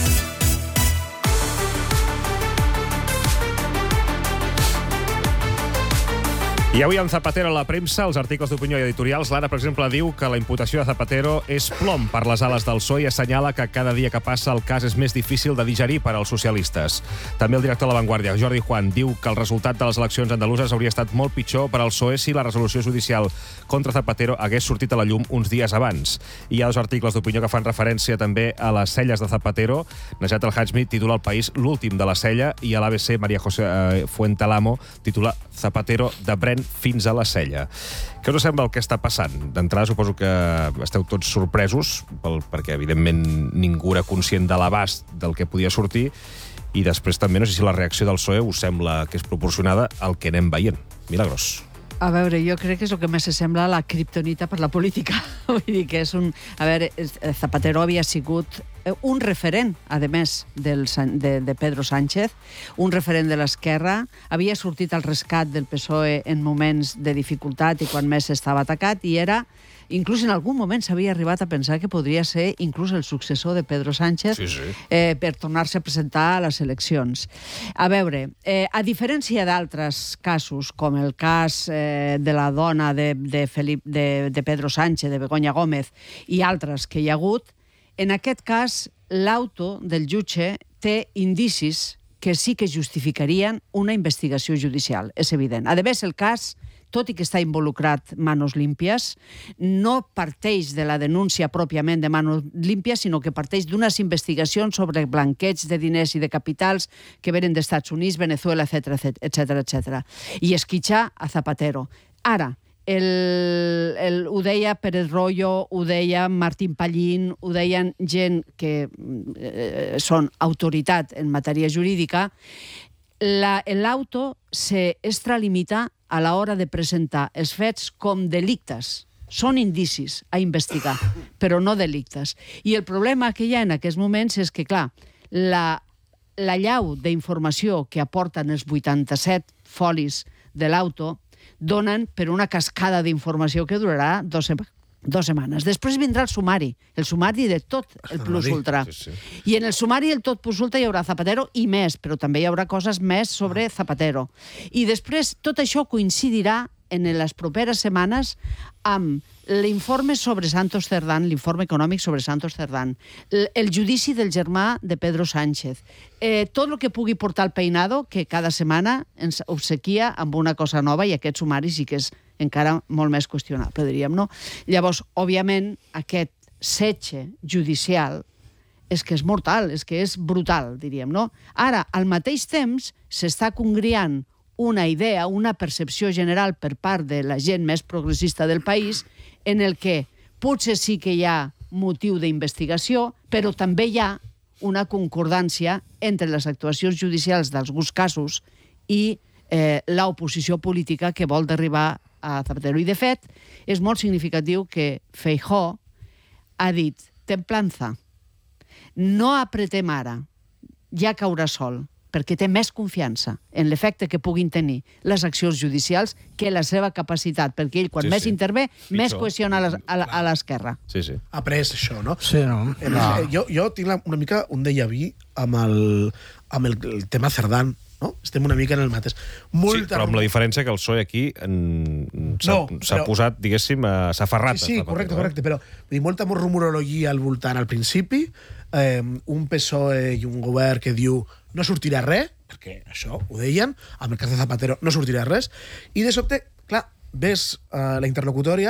I avui amb Zapatero a la premsa, els articles d'opinió i editorials, l'Ara, per exemple, diu que la imputació de Zapatero és plom per les ales del P S O E i assenyala que cada dia que passa el cas és més difícil de digerir per als socialistes. També el director de La Vanguardia, Jordi Juan, diu que el resultat de les eleccions andaluses hauria estat molt pitjor per al P S O E si la resolució judicial contra Zapatero hagués sortit a la llum uns dies abans. I hi ha dos articles d'opinió que fan referència també a les celles de Zapatero. Najat El-Hajmi titula El País l'últim de la cella i a l'A B C María José eh, Fuentelamo titula Zapatero de Bren fins a la cella. Què us sembla el que està passant? D'entrada suposo que esteu tots sorpresos, pel, perquè evidentment ningú era conscient de l'abast del que podia sortir, i després també no sé si la reacció del P S O E us sembla que és proporcionada al que anem veient. Milagros. A veure, jo crec que és el que més s'assembla a la kriptonita per la política. Vull dir que és un... A veure, Zapatero havia sigut un referent, a més, del, de, de Pedro Sánchez, un referent de l'esquerra, havia sortit al rescat del P S O E en moments de dificultat i quan més estava atacat, i era... Inclús en algun moment s'havia arribat a pensar que podria ser inclús el successor de Pedro Sánchez sí, sí. Eh, per tornar-se a presentar a les eleccions. A veure, eh, a diferència d'altres casos, com el cas eh, de la dona de, de, Felip, de, de Pedro Sánchez, de Begoña Gómez, i altres que hi ha hagut, en aquest cas l'auto del jutge té indicis que sí que justificarien una investigació judicial, és evident. A més, el cas, tot i que està involucrat Manos Limpias, no parteix de la denúncia pròpiament de Manos Limpias, sinó que parteix d'unes investigacions sobre blanqueig de diners i de capitals que venen d'Estats Units, Venezuela, etcètera, etcètera, etcètera. I esquitxar a Zapatero. Ara, el, el, ho deia Pérez Royo, ho deia Martín Pallín, ho deien gent que eh, són autoritat en matèria jurídica, l'auto se extralimita a l'hora de presentar els fets com delictes. Són indicis a investigar, però no delictes. I el problema que hi ha en aquests moments és que, clar, la, la llau d'informació que aporten els vuitanta-set folis de l'auto donen per una cascada d'informació que durarà dos, Dos setmanes. Després vindrà el sumari, el sumari de tot el plus ultra. Sí, sí. I en el sumari del tot plus ultra hi haurà Zapatero i més, però també hi haurà coses més sobre Zapatero. I després tot això coincidirà en les properes setmanes amb l'informe sobre Santos Cerdán, l'informe econòmic sobre Santos Cerdán, el judici del germà de Pedro Sánchez, eh, tot el que pugui portar el Peinado, que cada setmana ens obsequia amb una cosa nova, i aquest sumari sí que és encara molt més qüestionable, diríem, no? Llavors, òbviament, aquest setge judicial és que és mortal, és que és brutal, diríem, no? Ara, al mateix temps, s'està congriant una idea, una percepció general per part de la gent més progressista del país, en el que potser sí que hi ha motiu d'investigació, però també hi ha una concordància entre les actuacions judicials d'alguns casos i eh, l'oposició política que vol derribar a Zapatero. I, de fet, és molt significatiu que Feijóo ha dit templanza, no apretem ara, ja caurà sol, perquè té més confiança en l'efecte que puguin tenir les accions judicials que la seva capacitat, perquè ell, quan sí, més sí. intervé, Pitjor. més qüestiona a l'esquerra. Sí, sí. Ha après això, no? Sí, no? no. Jo, jo tinc una mica un déjà vu amb el, amb el, el tema Cerdán, no? Estem una mica en el mateix. Molta... Sí, però amb la diferència que el P S O E aquí s'ha no, però... posat, diguéssim, s'ha aferrat. Sí, sí, correcte, correcte, però vull dir, molta rumorologia al voltant al principi, eh, un P S O E i un govern que diu no sortirà res, perquè això ho deien, amb el cas de Zapatero no sortirà res, i de sobte, clar, ves uh, la interlocutòria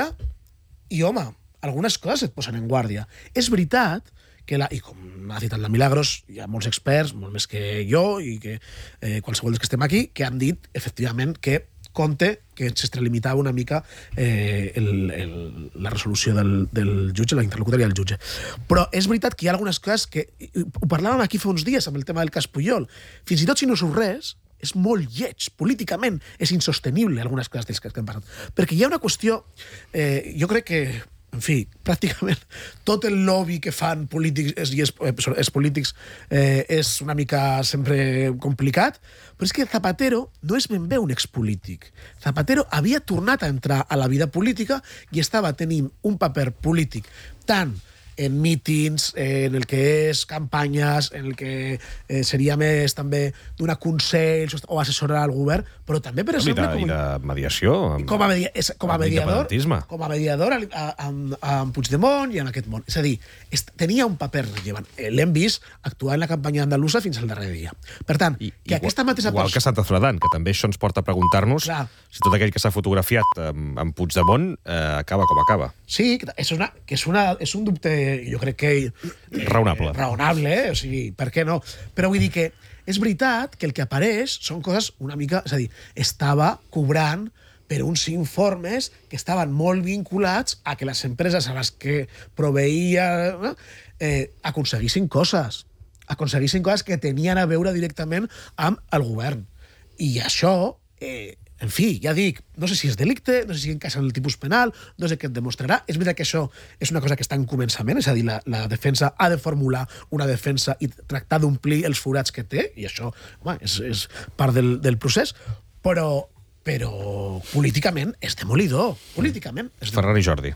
i, home, algunes coses et posen en guàrdia. És veritat que, la, i com ha citat la Milagros, hi ha molts experts, molt més que jo i que eh, qualsevol dels que estem aquí, que han dit, efectivament, que compte que s'extralimitava una mica eh, el, el, la resolució del, del jutge, la interlocutòria del jutge. Però és veritat que hi ha algunes coses que... Ho parlàvem aquí fa uns dies amb el tema del cas Pujol. Fins i tot si no surt res, és molt lleig. Políticament és insostenible algunes coses dels que hem parlat. Perquè hi ha una qüestió... Eh, jo crec que... En fi, pràcticament tot el lobby que fan polítics i els, els polítics eh, és una mica sempre complicat, però és que Zapatero no és ben bé un expolític. Zapatero havia tornat a entrar a la vida política i estava tenint un paper polític tant en mítings, en el que és campanyes, en el que eh, seria més també donar consells o assessorar al govern, però també, per exemple... I de, com, i de mediació. Amb, com, a media, és, com a mediador, com a mediador amb, amb Puigdemont i en aquest món. És a dir, és, tenia un paper rellevant. L'hem vist actuar en la campanya andalusa fins al darrer dia. Per tant, I, que aquesta mateixa igual persona... que Santa Fredan, que també això ens porta a preguntar-nos Clar. si tot aquell que s'ha fotografiat amb, amb Puigdemont eh, acaba com acaba. Sí, és, una, que és, una, és un dubte, jo crec que... Eh, raonable. Raonable, eh? O sigui, per què no? Però vull dir que és veritat que el que apareix són coses una mica... És a dir, estava cobrant per uns informes que estaven molt vinculats a que les empreses a les que proveïa eh, eh, aconseguissin coses. Aconseguissin coses que tenien a veure directament amb el govern. I això... Eh, En fi, ja dic, no sé si és delicte, no sé si encaixa en el tipus penal, no sé què et demostrarà. És veritat que això és una cosa que està en començament, és a dir, la, la defensa ha de formular una defensa i tractar d'omplir els forats que té, i això home, és, és part del, del procés, però, però políticament és demolidor. Políticament és demolidor. Ferran i Jordi.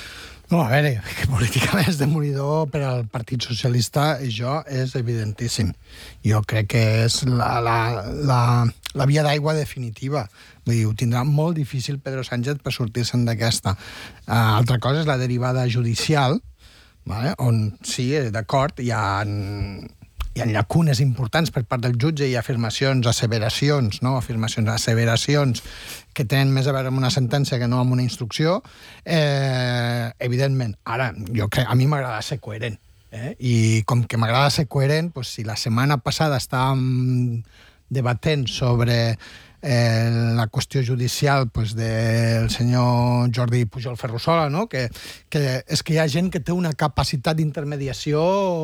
No, a veure, que políticament és demolidor per al Partit Socialista, això és evidentíssim. Jo crec que és la, la, la, la via d'aigua definitiva. Vull dir, ho tindrà molt difícil Pedro Sánchez per sortir-se'n d'aquesta. Uh, altra cosa és la derivada judicial, vale? On sí, d'acord, hi ha... hi ha llacunes importants per part del jutge i afirmacions, asseveracions, no? Afirmacions, asseveracions que tenen més a veure amb una sentència que no amb una instrucció, eh, evidentment. Ara, jo crec, a mi m'agrada ser coherent, eh? I com que m'agrada ser coherent, doncs, si la setmana passada estàvem debatent sobre eh, la qüestió judicial pues, del senyor Jordi Pujol Ferrusola, no? que, que és que hi ha gent que té una capacitat d'intermediació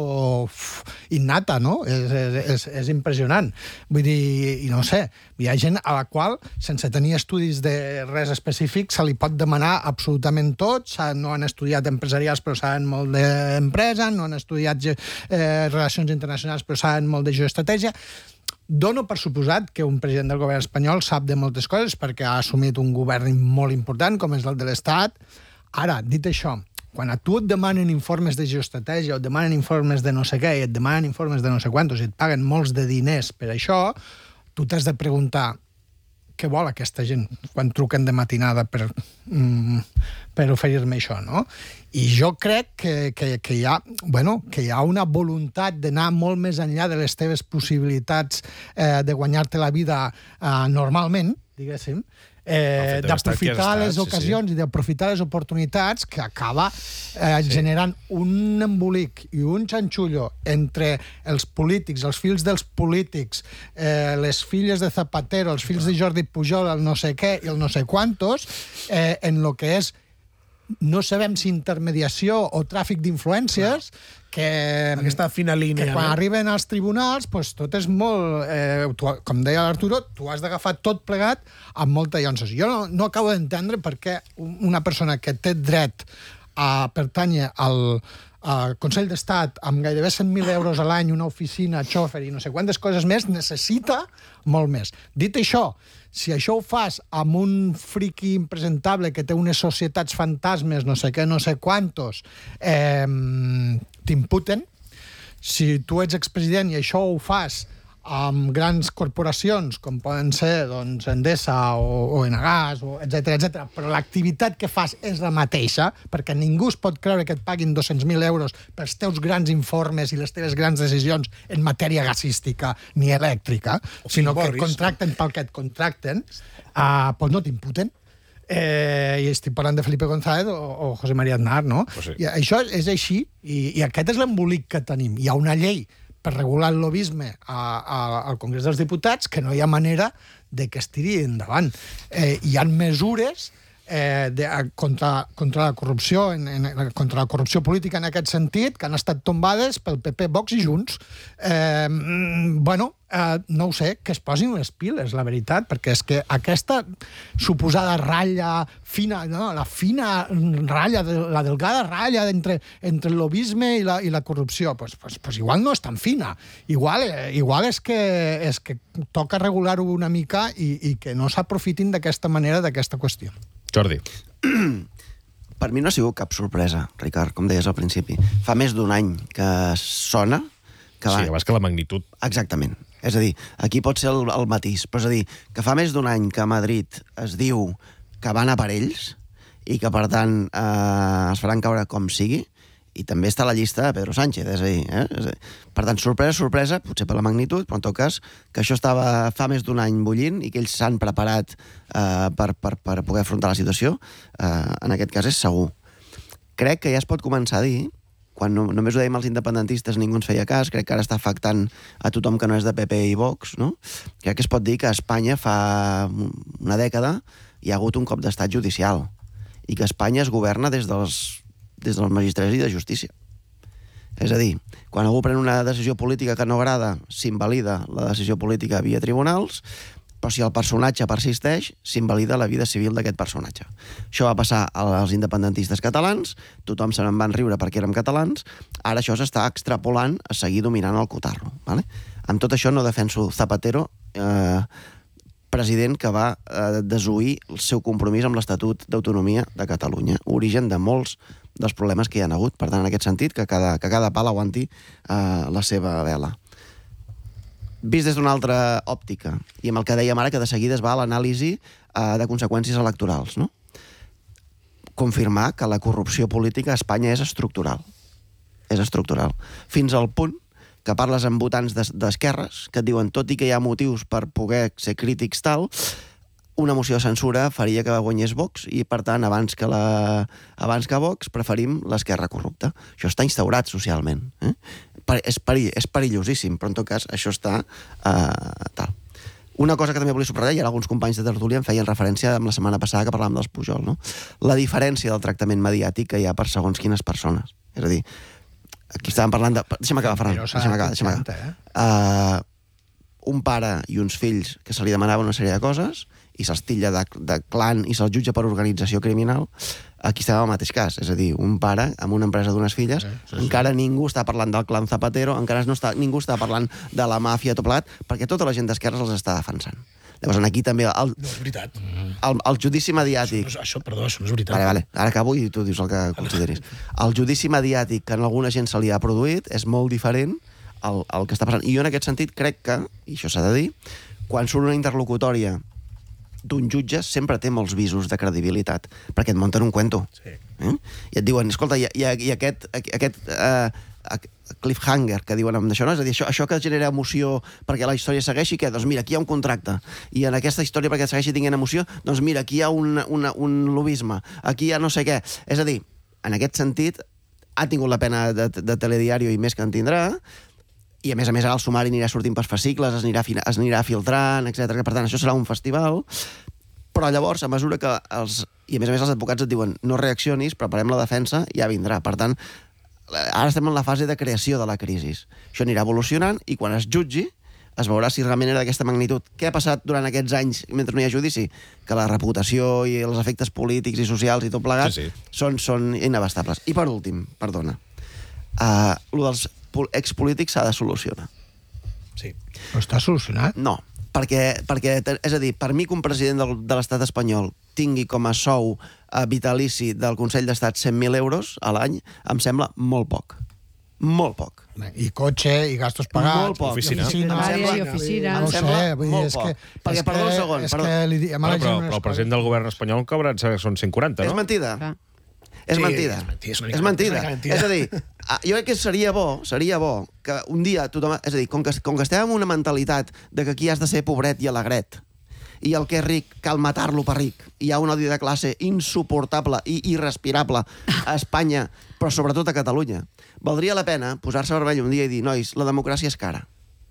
innata, no? És, és, és impressionant. Vull dir, i no sé, hi ha gent a la qual, sense tenir estudis de res específic, se li pot demanar absolutament tot, no han estudiat empresarials però saben molt d'empresa, no han estudiat eh, relacions internacionals però saben molt de geoestratègia. Dono per suposat que un president del govern espanyol sap de moltes coses perquè ha assumit un govern molt important com és el de l'Estat. Ara, dit això, quan a tu et demanen informes de geoestratègia o et demanen informes de no sé què i et demanen informes de no sé quantos i et paguen molts de diners per això, tu t'has de preguntar què vol aquesta gent quan truquen de matinada per, mm, per oferir-me això, no? I jo crec que, que, que, hi ha, bueno, que hi ha una voluntat d'anar molt més enllà de les teves possibilitats eh, de guanyar-te la vida eh, normalment, diguéssim, eh, d'aprofitar les ocasions sí, sí. i d'aprofitar les oportunitats que acaba eh, sí. generant un embolic i un xanxullo entre els polítics, els fills dels polítics, eh, les filles de Zapatero, els fills de Jordi Pujol, el no sé què i el no sé quantos, eh, en lo que és no sabem si intermediació o tràfic d'influències, que, aquesta fina línia, que quan no? arriben als tribunals pues, tot és molt... Eh, tu, com deia l'Arturo, tu has d'agafar tot plegat amb molta llanços. Jo no, no acabo d'entendre per què una persona que té dret a pertànyer al, al Consell d'Estat amb gairebé cent mil euros a l'any, una oficina, xòfer i no sé quantes coses més, necessita molt més. Dit això, si això ho fas amb un friqui impresentable que té unes societats fantasmes, no sé què, no sé quantos, eh, t'imputen. Si tu ets expresident i això ho fas amb grans corporacions, com poden ser doncs, Endesa o, o Enagás, o etcètera, etcètera, però l'activitat que fas és la mateixa, perquè ningú es pot creure que et paguin dos-cents mil euros pels teus grans informes i les teves grans decisions en matèria gasística ni elèctrica, o sinó que et contracten pel que et contracten, uh, doncs no t'imputen. Eh, i estic parlant de Felipe González o, o José María Aznar, no? Pues sí. I això és així, i, i aquest és l'embolic que tenim. Hi ha una llei per regular el lobisme a, a, al Congrés dels Diputats que no hi ha manera de que es tiri endavant. Eh, hi ha mesures eh, de, contra, contra la corrupció en, en, contra la corrupció política en aquest sentit que han estat tombades pel P P, Vox i Junts. Eh, bueno, eh, no ho sé, que es posin les piles, la veritat, perquè és que aquesta suposada ratlla fina, no, la fina ratlla, la delgada ratlla entre, entre el lobisme i la, i la corrupció, pues, pues, pues igual no és tan fina. Igual, eh, igual és, que, és que toca regular-ho una mica i, i que no s'aprofitin d'aquesta manera d'aquesta qüestió. Jordi. Per mi no ha sigut cap sorpresa, Ricard, com deies al principi. Fa més d'un any que sona... Que sí, va... abans que la magnitud. Exactament. És a dir, aquí pot ser el, el matís, però és a dir, que fa més d'un any que a Madrid es diu que van a per ells i que, per tant, eh, es faran caure com sigui, i també està a la llista de Pedro Sánchez, és a dir, eh? És a dir, per tant, sorpresa, sorpresa, potser per la magnitud, però en tot cas, que això estava fa més d'un any bullint i que ells s'han preparat eh, per, per, per poder afrontar la situació, eh, en aquest cas és segur. Crec que ja es pot començar a dir, quan no, només ho dèiem als independentistes, ningú ens feia cas, crec que ara està afectant a tothom que no és de P P i Vox, no? Crec que es pot dir que a Espanya fa una dècada hi ha hagut un cop d'estat judicial i que Espanya es governa des dels des dels magistrats i de justícia. És a dir, quan algú pren una decisió política que no agrada, s'invalida la decisió política via tribunals, però si el personatge persisteix, s'invalida la vida civil d'aquest personatge. Això va passar als independentistes catalans, tothom se n'en van riure perquè érem catalans, ara això s'està extrapolant a seguir dominant el cotarro. Vale? Amb tot això no defenso Zapatero, eh, president que va eh, desoir el seu compromís amb l'Estatut d'Autonomia de Catalunya, origen de molts dels problemes que hi ha hagut. Per tant, en aquest sentit, que cada, que cada pal aguanti eh, la seva vela. Vist des d'una altra òptica, i amb el que dèiem ara, que de seguida es va a l'anàlisi eh, de conseqüències electorals, no? Confirmar que la corrupció política a Espanya és estructural. És estructural. Fins al punt que parles amb votants d'esquerres, que et diuen, tot i que hi ha motius per poder ser crítics tal, una moció de censura faria que guanyés Vox i, per tant, abans que, la... abans que Vox, preferim l'esquerra corrupta. Això està instaurat socialment. Eh? És, perill... és perillosíssim, però en tot cas això està eh, tal. Una cosa que també volia subratllar, i ara alguns companys de tertúlia em feien referència amb la setmana passada que parlàvem dels Pujol, no? La diferència del tractament mediàtic que hi ha per segons quines persones. És a dir, aquí estàvem parlant de... Deixa'm acabar, Ferran. Deixa'm acabar, deixa'm acabar. Uh, un pare i uns fills que se li demanaven una sèrie de coses i se'ls titlla de, de clan i se'ls jutja per organització criminal, aquí estem al mateix cas. És a dir, un pare amb una empresa d'unes filles, sí, sí, sí. Encara ningú està parlant del clan Zapatero, encara no està, ningú està parlant de la màfia, tot plegat, perquè tota la gent d'esquerres els està defensant. Llavors, aquí també... El, no és veritat. El, el judici mediàtic... Això, no és, això, perdó, això no és veritat. Vale, vale. Ara acabo i tu dius el que consideris. El judici mediàtic que en alguna gent se li ha produït és molt diferent al, al que està passant. I jo, en aquest sentit, crec que, i això s'ha de dir, quan surt una interlocutòria d'un jutge sempre té molts visos de credibilitat, perquè et munten un cuento. Sí. Eh? I et diuen, escolta, i, i, i aquest, aquest eh, cliffhanger que diuen amb això, no? És a dir, això, això que genera emoció perquè la història segueixi, què? Doncs mira, aquí hi ha un contracte. I en aquesta història, perquè segueixi tinguent emoció, doncs mira, aquí hi ha un, una, un lobisme, aquí hi ha no sé què. És a dir, en aquest sentit, ha tingut la pena de, de telediario i més que en tindrà, i a més a més ara el sumari anirà sortint per fascicles, es anirà, es anirà filtrant, etcètera. Per tant, això serà un festival, però llavors, a mesura que els... I a més a més els advocats et diuen no reaccionis, preparem la defensa, ja vindrà. Per tant, ara estem en la fase de creació de la crisi. Això anirà evolucionant i quan es jutgi es veurà si realment era d'aquesta magnitud. Què ha passat durant aquests anys mentre no hi ha judici? Que la reputació i els efectes polítics i socials i tot plegat sí, sí. Són, són inabastables. I per últim, perdona, uh, lo dels expolítics s'ha de solucionar. Sí. Però està solucionat? No, perquè, perquè és a dir, per mi que un president del, de l'estat espanyol tingui com a sou uh, vitalici del Consell d'Estat cent mil euros a l'any, em sembla molt poc. Molt poc. I cotxe, i gastos pagats. Molt poc. Oficina. Oficina. I oficina. No ho sé, vull dir, és que... Perquè, perdó un segon. És que li diem a la però, gent... però el president del govern espanyol cobra, són cent quaranta, no? És mentida. Ah. És Sí, mentida. és mentida, és una És mica- mentida. és una mentida. És a dir, ah, jo crec que seria bo, seria bo que un dia tothom... És a dir, com que, com que estem amb una mentalitat de que aquí has de ser pobret i alegret, i el que és ric cal matar-lo per ric, hi ha un odi de classe insuportable i irrespirable a Espanya, però sobretot a Catalunya. Valdria la pena posar-se vermell un dia i dir, nois, la democràcia és cara.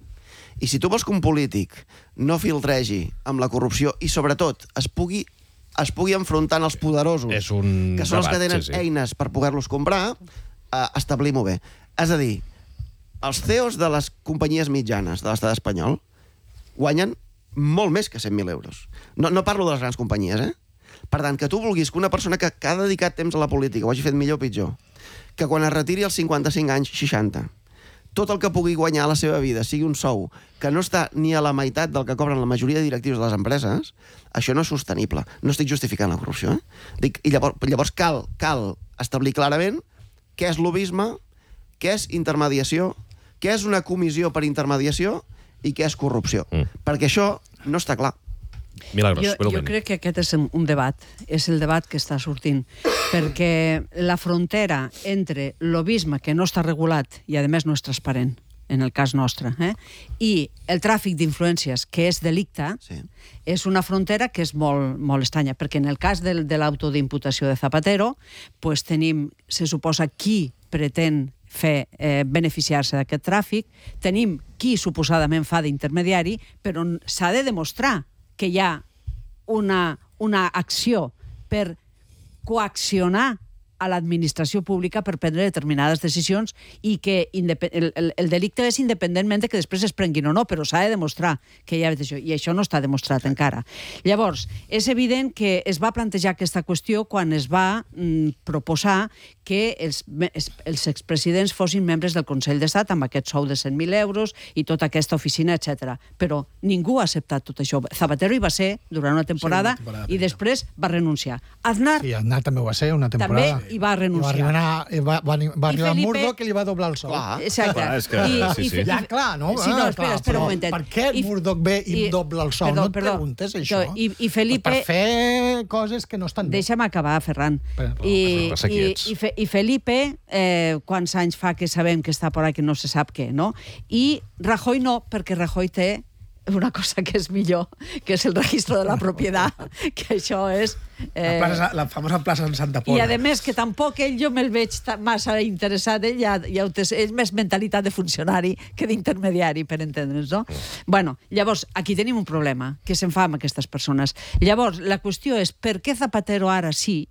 I si tu vols que un polític no filtregi amb la corrupció i, sobretot, es pugui es pugui enfrontar als poderosos, és un que són els debat, que tenen sí, sí. eines per poder-los comprar, eh, establim-ho bé. És a dir, els C E Os de les companyies mitjanes de l'estat espanyol guanyen molt més que cent mil euros. No, no parlo de les grans companyies, eh? Per tant, que tu vulguis que una persona que, que ha dedicat temps a la política ho hagi fet millor o pitjor, que quan es retiri als cinquanta-cinc anys, seixanta, tot el que pugui guanyar a la seva vida sigui un sou que no està ni a la meitat del que cobren la majoria de directius de les empreses, això no és sostenible. No estic justificant la corrupció, eh? Dic, i llavors, llavors cal, cal establir clarament què és lobisme, què és intermediació, què és una comissió per intermediació i què és corrupció. Mm. Perquè això no està clar. Milagros, jo, jo crec que aquest és un debat, és el debat que està sortint, perquè la frontera entre lobisme, que no està regulat i a més no és transparent, en el cas nostre, eh? i el tràfic d'influències, que és delicte, sí. és una frontera que és molt, molt estranya, perquè en el cas del, de l'auto d'imputació de Zapatero, pues tenim, se suposa, qui pretén fer eh, beneficiar-se d'aquest tràfic, tenim qui suposadament fa d'intermediari, però s'ha de demostrar que hi ha una, una acció per coaccionar a l'administració pública per prendre determinades decisions i que el, el, el delicte és independentment de que després es prenguin o no, però s'ha de demostrar que hi ha això, i això no està demostrat encara. Llavors, és evident que es va plantejar aquesta qüestió quan es va mm, proposar que els, els expresidents fossin membres del Consell d'Estat amb aquest sou de cent mil euros i tota aquesta oficina, etcètera. Però ningú ha acceptat tot això. Zapatero hi va ser durant una temporada, sí, una temporada i després va renunciar. Aznar, sí, Aznar també ho va ser una temporada. També hi va renunciar. I va arribar, va, va, va arribar Felipe... Murdoch que li va doblar el sou. Clar, exacte. Clar, és que, I, sí, sí. I, ja, clar, no? Sí, no, espera, clar, espera un momentet. Per què I, Murdoch ve i, i dobla el sou? Perdó, no et perdó. preguntes això. I, i Felipe... Per fer coses que no estan bé. Deixa'm acabar, Ferran. Però, I, però, i, i, Fe, I Felipe, eh, quants anys fa que sabem que està por ahí que no se sap què, no? I Rajoy no, perquè Rajoy té una cosa que és millor, que és el registre de la propietat, que això és... Eh... La, plaça, la famosa plaça en Santa Pola. I a més que tampoc ell jo me'l veig massa interessat, ell ja, ja és més mentalitat de funcionari que d'intermediari, per entendre'ns, no? Bueno, llavors, aquí tenim un problema, que se'n fa amb aquestes persones. Llavors, la qüestió és per què Zapatero ara sí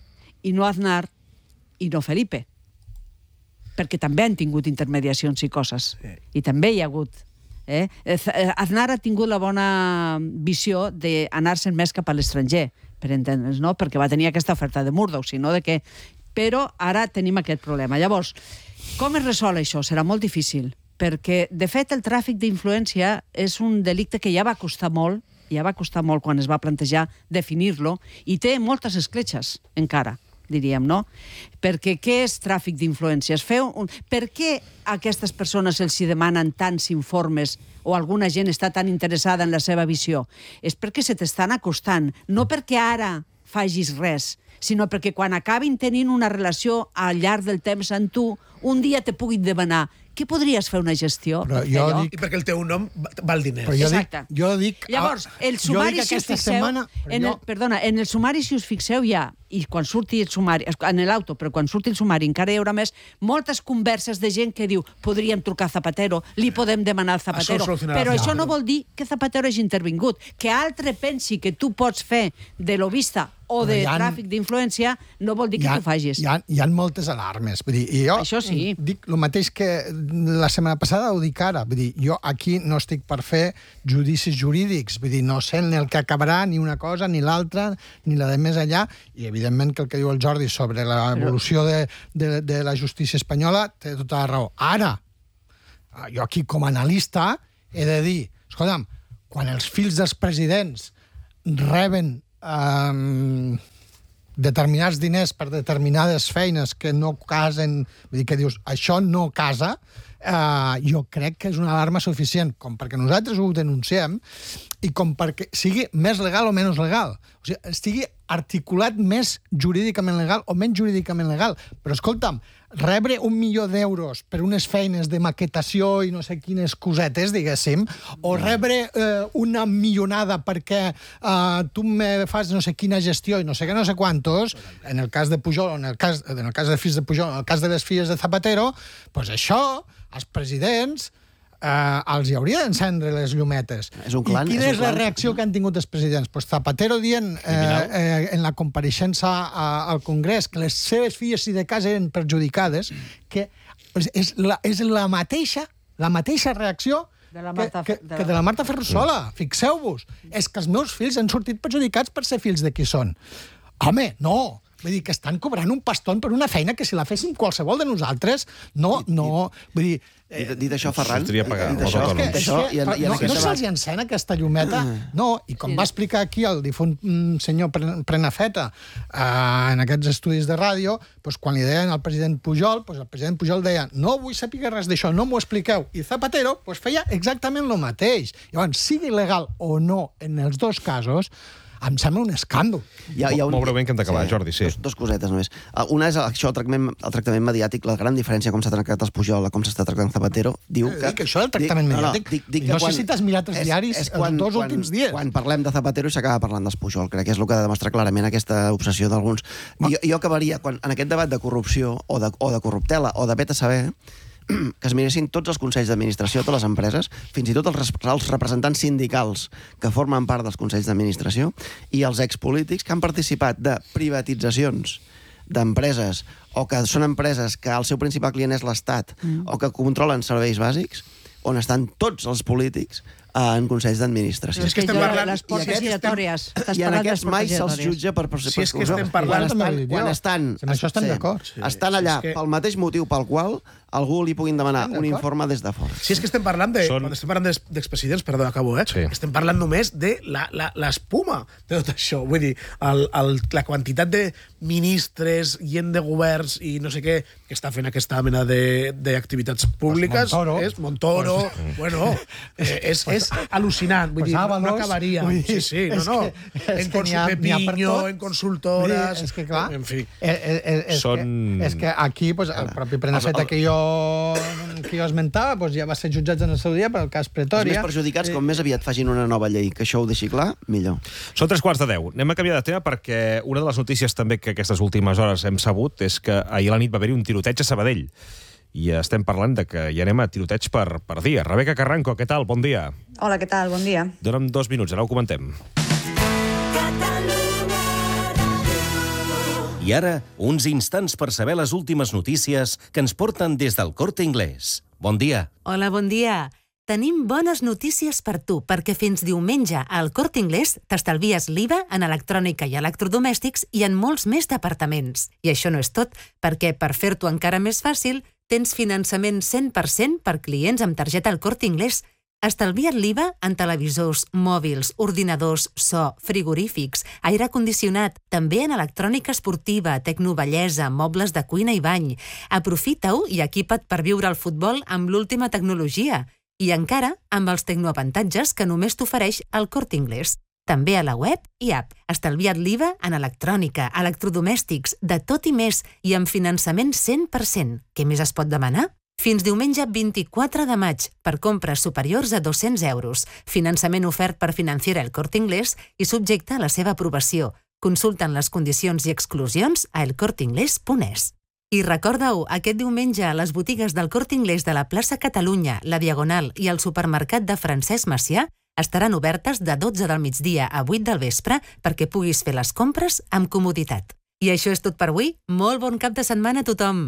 i no Aznar i no Felipe? Perquè també han tingut intermediacions i coses. Sí. I també hi ha hagut... Eh? Aznar ha tingut la bona visió d'anar-se'n més cap a l'estranger, per entendre'ns, no? Perquè va tenir aquesta oferta de Murdoch, sinó de que... Però ara tenim aquest problema. Llavors, com es resol això? Serà molt difícil, perquè, de fet, el tràfic d'influència és un delicte que ja va costar molt ja va costar molt quan es va plantejar definir-lo, i té moltes escletxes encara, diríem, no? Perquè què és tràfic d'influències? Un... Per què a aquestes persones els hi demanen tants informes o alguna gent està tan interessada en la seva visió? És perquè se t'estan acostant, no perquè ara facis res, sinó perquè quan acabin tenint una relació al llarg del temps amb tu, un dia te puguin demanar què podries fer una gestió? Però jo dic... I perquè el teu nom val diners. Però jo Exacte. Dic, jo dic... Llavors, el sumari, si us fixeu... Setmana, en el, jo... Perdona, en el sumari, si us fixeu, ja, i quan surti el sumari, en l'auto, però quan surti el sumari encara hi haurà més, moltes converses de gent que diu podríem trucar a Zapatero, li podem demanar al Zapatero, això però això no vol dir que Zapatero hagi intervingut. Que altre pensi que tu pots fer de lobista o de ha, tràfic d'influència no vol dir que ha, tu facis. Hi ha, hi ha moltes alarmes. Vull dir, i jo això sí. Dic el mateix que la setmana passada ho dic ara. Vull dir, jo aquí no estic per fer judicis jurídics. Vull dir, no sé ni el que acabarà, ni una cosa, ni l'altra, ni la de més enllà. I, evidentment, que el que diu el Jordi sobre l'evolució de, de, de la justícia espanyola té tota la raó. Ara, jo aquí com a analista he de dir, escolta'm, quan els fills dels presidents reben Um, determinats diners per determinades feines que no casen, vull dir que dius, això no casa, uh, jo crec que és una alarma suficient, com perquè nosaltres ho denunciem i com perquè sigui més legal o menys legal. O sigui, estigui articulat més jurídicament legal o menys jurídicament legal. Però, escolta'm, rebre un milió d'euros per unes feines de maquetació i no sé quines cosetes, diguéssim, o rebre eh, una millonada perquè eh, tu me fas no sé quina gestió i no sé què, no sé quantos, en el cas de Pujol, en el cas, en el cas de fills de Pujol, en el cas de les filles de Zapatero, doncs això, els presidents... Uh, els hi hauria d'encendre les llumetes. És un clan, I quina és, és, un la clan. reacció que han tingut els presidents? Pues Zapatero dient eh, eh, en la compareixença a, al Congrés que les seves filles i de casa eren perjudicades, que pues, és, la, és la mateixa la mateixa reacció de la Marta, que, que, de la... que de la Marta Ferrusola. Fixeu-vos, és que els meus fills han sortit perjudicats per ser fills de qui són. Home, no! Vull dir, que estan cobrant un paston per una feina que si la féssim qualsevol de nosaltres, no, no... Vull dir... Eh, dit, dit això, Ferran... Sortiria a pagar dit això, els dit això, i en, i en no, no se'ls encena aquesta llumeta? No, i com va explicar aquí el difunt senyor Prenafeta eh, en aquests estudis de ràdio, doncs, quan li deien al president Pujol, doncs, el president Pujol deia no vull saber res d'això, no m'ho expliqueu. I Zapatero doncs, feia exactament el mateix. Llavors, sigui legal o no en els dos casos, em sembla un escàndol. Hi ha, hi ha un... Molt breument que hem d'acabar, sí, Jordi, sí. Dos, dos cosetes només. Una és això, el tractament, el tractament mediàtic, la gran diferència com s'ha tractat els Pujol, com s'està tractant Zapatero, diu que... Dic, això del tractament dic, mediàtic, no, no, dic, dic no quan, sé si t'has mirat els és, diaris és quan, els dos quan, últims dies. Quan parlem de Zapatero i s'acaba parlant dels Pujol, crec que és el que ha de demostrar clarament aquesta obsessió d'alguns. Jo, jo acabaria, quan, en aquest debat de corrupció o de, o de corruptela o de vet a saber, que es miressin tots els consells d'administració, totes les empreses, fins i tot els, els representants sindicals que formen part dels consells d'administració i els expolítics que han participat de privatitzacions d'empreses o que són empreses que el seu principal client és l'Estat mm. o que controlen serveis bàsics, on estan tots els polítics en consells d'administració. És que estem parlant... Les portes giratòries. I en aquests mai se'ls jutja per per Si és que estem parlant... Quan estan, quan estan, amb això estem d'acord. Estan allà pel mateix motiu pel qual algú li puguin demanar un informe des de fora. Si és que estem parlant de... Són... Quan estem parlant d'expresidents, perdó, acabo, eh? Sí. Estem parlant només de l'espuma de tot això. Vull dir, el, el, la quantitat de ministres, gent de governs i no sé què, que està fent aquesta mena d'activitats públiques... Pues Montoro. És Montoro. Pues... Bueno, eh, és, és al·lucinant. Vull pues dir, Ábalos, no acabaria. Dir, Sí, sí, no, no. Que, en consul Pepiño, en consultores... És que, clar, en fi. És, és, és, Són... que, és que aquí, pues, el propi Prenafeta que jo, que jo esmentava, pues, ja va ser jutjat en el seu dia per el cas Pretòria. Els més perjudicats, com més aviat facin una nova llei que això ho deixi clar, millor. Són tres quarts de deu. Anem a canviar de tema perquè una de les notícies també que aquestes últimes hores hem sabut és que ahir a la nit va haver-hi un tiroteig a Sabadell. I estem parlant de que ja anem a tiroteig per, per dia. Rebeca Carranco, què tal? Bon dia. Hola, què tal? Bon dia. Dóna'm dos minuts, ara ho comentem. I ara, uns instants per saber les últimes notícies que ens porten des del Corte Inglés. Bon dia. Hola, bon dia. Tenim bones notícies per tu, perquè fins diumenge al Corte Inglés t'estalvies l'I V A en electrònica i electrodomèstics i en molts més departaments. I això no és tot, perquè per fer-t'ho encara més fàcil, tens finançament cent per cent per clients amb targeta al Corte Inglés. Estalvia't l'I V A en televisors, mòbils, ordinadors, so, frigorífics, aire condicionat, també en electrònica esportiva, tecnobellesa, mobles de cuina i bany. Aprofita-ho i equipa't per viure el futbol amb l'última tecnologia. I encara amb els tecnoavantatges que només t'ofereix el Corte Inglés. També a la web i app. Estalvia't l'I V A en electrònica, electrodomèstics, de tot i més, i amb finançament cent per cent. Què més es pot demanar? Fins diumenge vint-i-quatre de maig, per compres superiors a dos-cents euros. Finançament ofert per Financiera El Corte Inglés i subjecte a la seva aprovació. Consulten les condicions i exclusions a el corte inglés punt es. I recorda-ho, aquest diumenge a les botigues del Corte Inglés de la plaça Catalunya, la Diagonal i el supermercat de Francesc Macià estaran obertes de dotze del migdia a vuit del vespre perquè puguis fer les compres amb comoditat. I això és tot per avui. Molt bon cap de setmana a tothom!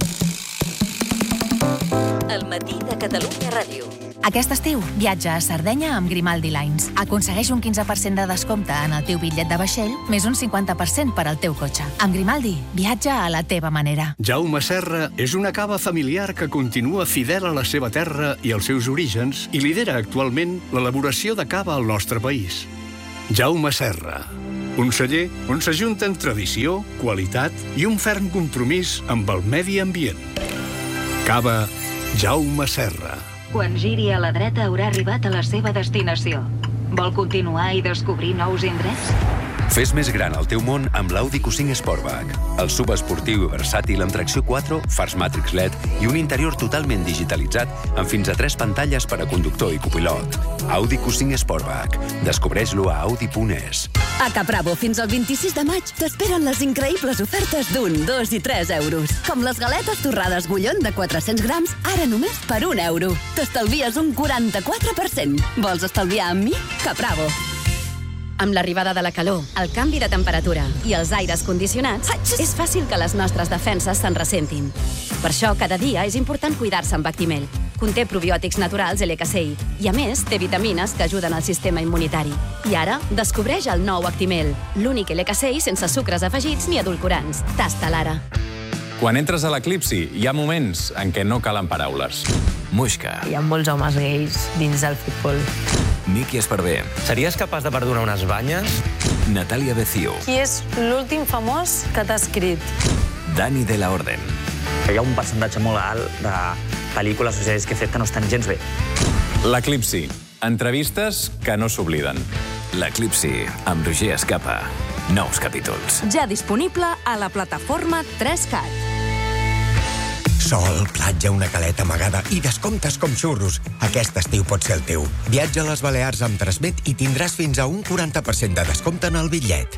El matí de Catalunya Ràdio. Aquest estiu, viatja a Sardenya amb Grimaldi Lines. Aconsegueix un quinze per cent de descompte en el teu bitllet de vaixell, més un cinquanta per cent per al teu cotxe. Amb Grimaldi, viatja a la teva manera. Jaume Serra és una cava familiar que continua fidel a la seva terra i als seus orígens i lidera actualment l'elaboració de cava al nostre país. Jaume Serra, un celler on s'ajunten tradició, qualitat i un ferm compromís amb el medi ambient. Cava Jaume Serra. Quan giri a la dreta haurà arribat a la seva destinació. Vol continuar i descobrir nous indrets? Fes més gran el teu món amb l'Audi Q cinc Sportback. El sub esportiu i versàtil amb tracció quatre, fars Matrix L E D i un interior totalment digitalitzat amb fins a tres pantalles per a conductor i copilot. Audi Q cinc Sportback. Descobreix-lo a audi punt es. A Capravo, fins al vint-i-sis de maig, t'esperen les increïbles ofertes d'un, dos i tres euros. Com les galetes torrades Gullón de quatre-cents grams, ara només per un euro. T'estalvies un quaranta-quatre per cent. Vols estalviar amb mi? Capravo. Amb l'arribada de la calor, el canvi de temperatura i els aires condicionats, és fàcil que les nostres defenses se'n ressentin. Per això, cada dia és important cuidar-se amb Actimel. Conté probiòtics naturals L K C I i, a més, té vitamines que ajuden al sistema immunitari. I ara, descobreix el nou Actimel, l'únic L K C I sense sucres afegits ni edulcorants. Tasta l'ara. Quan entres a l'Eclipsi, hi ha moments en què no calen paraules. Muixca. Hi ha molts homes gais dins del futbol. Miki Esparvé. Series capaç de perdonar unes banyes? Natàlia Becio. Qui és l'últim famós que t'ha escrit? Dani de la Orden. Hi ha un percentatge molt alt de pel·lícules o sèries que he fet que no estan gens bé. L'Eclipsi. Entrevistes que no s'obliden. L'Eclipsi, amb Roger Escapa. Nous capítols. Ja disponible a la plataforma tres cat. Sol, platja, una caleta amagada i descomptes com xurros. Aquest estiu pot ser el teu. Viatja a les Balears amb Transmet i tindràs fins a un quaranta per cent de descompte en el bitllet.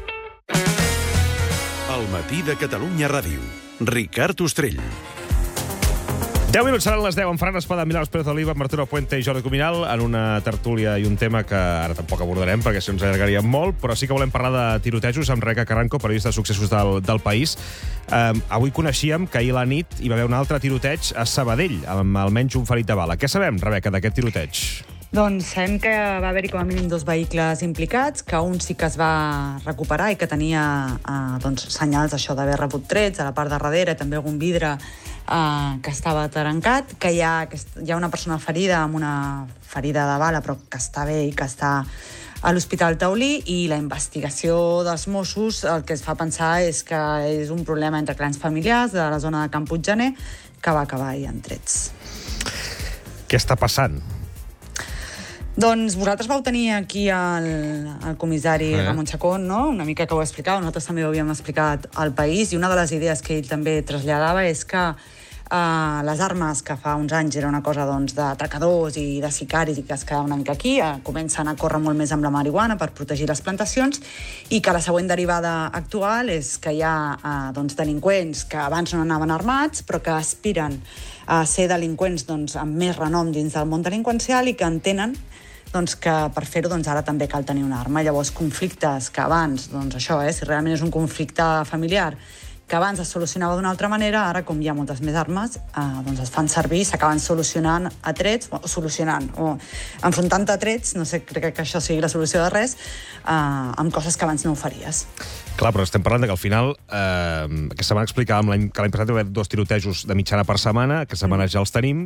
El matí de Catalunya Ràdio. Ricard Ostrell. deu minuts seran les deu amb Fran Espada, Milagros Pérez Oliva, Martino Puente i Jordi Cuminal en una tertúlia i un tema que ara tampoc abordarem perquè si ens allargaria molt, però sí que volem parlar de tirotejos amb Rebeca Carranco, periodista de successos del, del País. Um, avui coneixíem que ahir a la nit hi va haver un altre tiroteig a Sabadell, amb almenys un ferit de bala. Què sabem, Rebeca, d'aquest tiroteig? Doncs sabem que va haver-hi com a mínim dos vehicles implicats, que un sí que es va recuperar i que tenia eh, doncs, senyals això d'haver rebut trets a la part de darrere, també algun vidre eh, que estava trencat, que hi ha, que hi ha una persona ferida amb una ferida de bala però que està bé i que està a l'Hospital Taulí, i la investigació dels Mossos el que es fa pensar és que és un problema entre clans familiars de la zona de Camp Puiggener que va acabar ahir en trets. Què està passant? Doncs vosaltres vau tenir aquí el, el comissari eh. Ramon Chacón, no? Una mica que ho explicava, nosaltres també ho havíem explicat al País, i una de les idees que ell també traslladava és que eh, les armes, que fa uns anys era una cosa doncs, d'atracadors i de sicaris i que es quedava una mica aquí, eh, comencen a córrer molt més amb la marihuana per protegir les plantacions, i que la següent derivada actual és que hi ha eh, doncs, delinqüents que abans no anaven armats però que aspiren a ser delinqüents doncs, amb més renom dins del món delinqüencial i que entenen doncs, que per fer-ho doncs, ara també cal tenir una arma. Llavors, conflictes que abans, doncs això, eh, si realment és un conflicte familiar, que abans es solucionava d'una altra manera, ara, com hi ha moltes més armes, eh, doncs es fan servir i s'acaben solucionant a trets, o solucionant, o enfrontant a trets, no sé, crec que això sigui la solució de res, eh, amb coses que abans no ho faries. Clar, però estem parlant de que al final, eh, aquesta setmana explicàvem que l'any passat hi va haver dos tirotejos de mitjana per setmana, que setmana ja els tenim,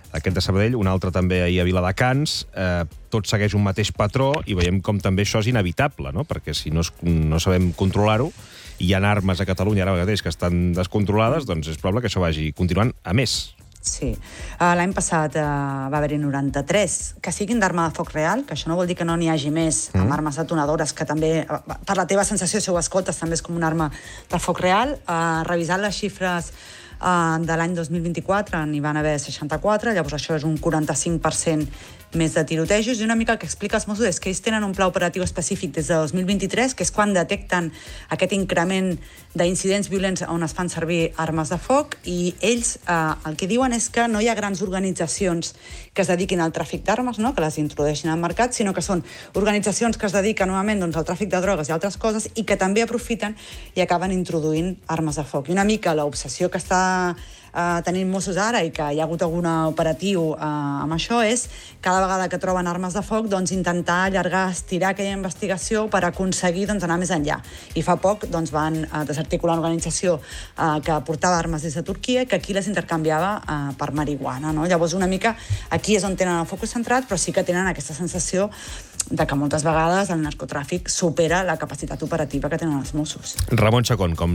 aquest de Sabadell, un altre també ahir a Viladecans, eh, tot segueix un mateix patró i veiem com també això és inevitable, no? Perquè si no, es, no sabem controlar-ho, i hi ha armes a Catalunya ara mateix que estan descontrolades, doncs és probable que això vagi continuant a més. Sí. Uh, L'any passat uh, va haver-hi noranta-tres que siguin d'arma de foc real, que això no vol dir que no n'hi hagi més, mm. amb armes detonadores, que també, uh, per la teva sensació, si ho escoltes, també és com una arma de foc real. Uh, revisant les xifres uh, de l'any dos mil vint-i-quatre, n'hi van haver seixanta-quatre, llavors això és un quaranta-cinc per cent més de tirotejos, i una mica el que explica els Mossos és que ells tenen un pla operatiu específic des de dos mil vint-i-tres, que és quan detecten aquest increment d'incidents violents on es fan servir armes de foc, i ells eh, el que diuen és que no hi ha grans organitzacions que es dediquin al tràfic d'armes, no? Que les introdueixin al mercat, sinó que són organitzacions que es dediquen novament doncs, al tràfic de drogues i altres coses, i que també aprofiten i acaben introduint armes de foc. I una mica l'obsessió que està Uh, tenint Mossos ara, i que hi ha hagut algun operatiu uh, amb això, és cada vegada que troben armes de foc doncs, intentar allargar, estirar aquella investigació per aconseguir doncs, anar més enllà. I fa poc doncs, van uh, desarticular una organització uh, que portava armes des de Turquia, que aquí les intercanviava uh, per marihuana. No? Llavors, una mica, aquí és on tenen el focus centrat, però sí que tenen aquesta sensació de que moltes vegades el narcotràfic supera la capacitat operativa que tenen els Mossos. Ramon Chacón, com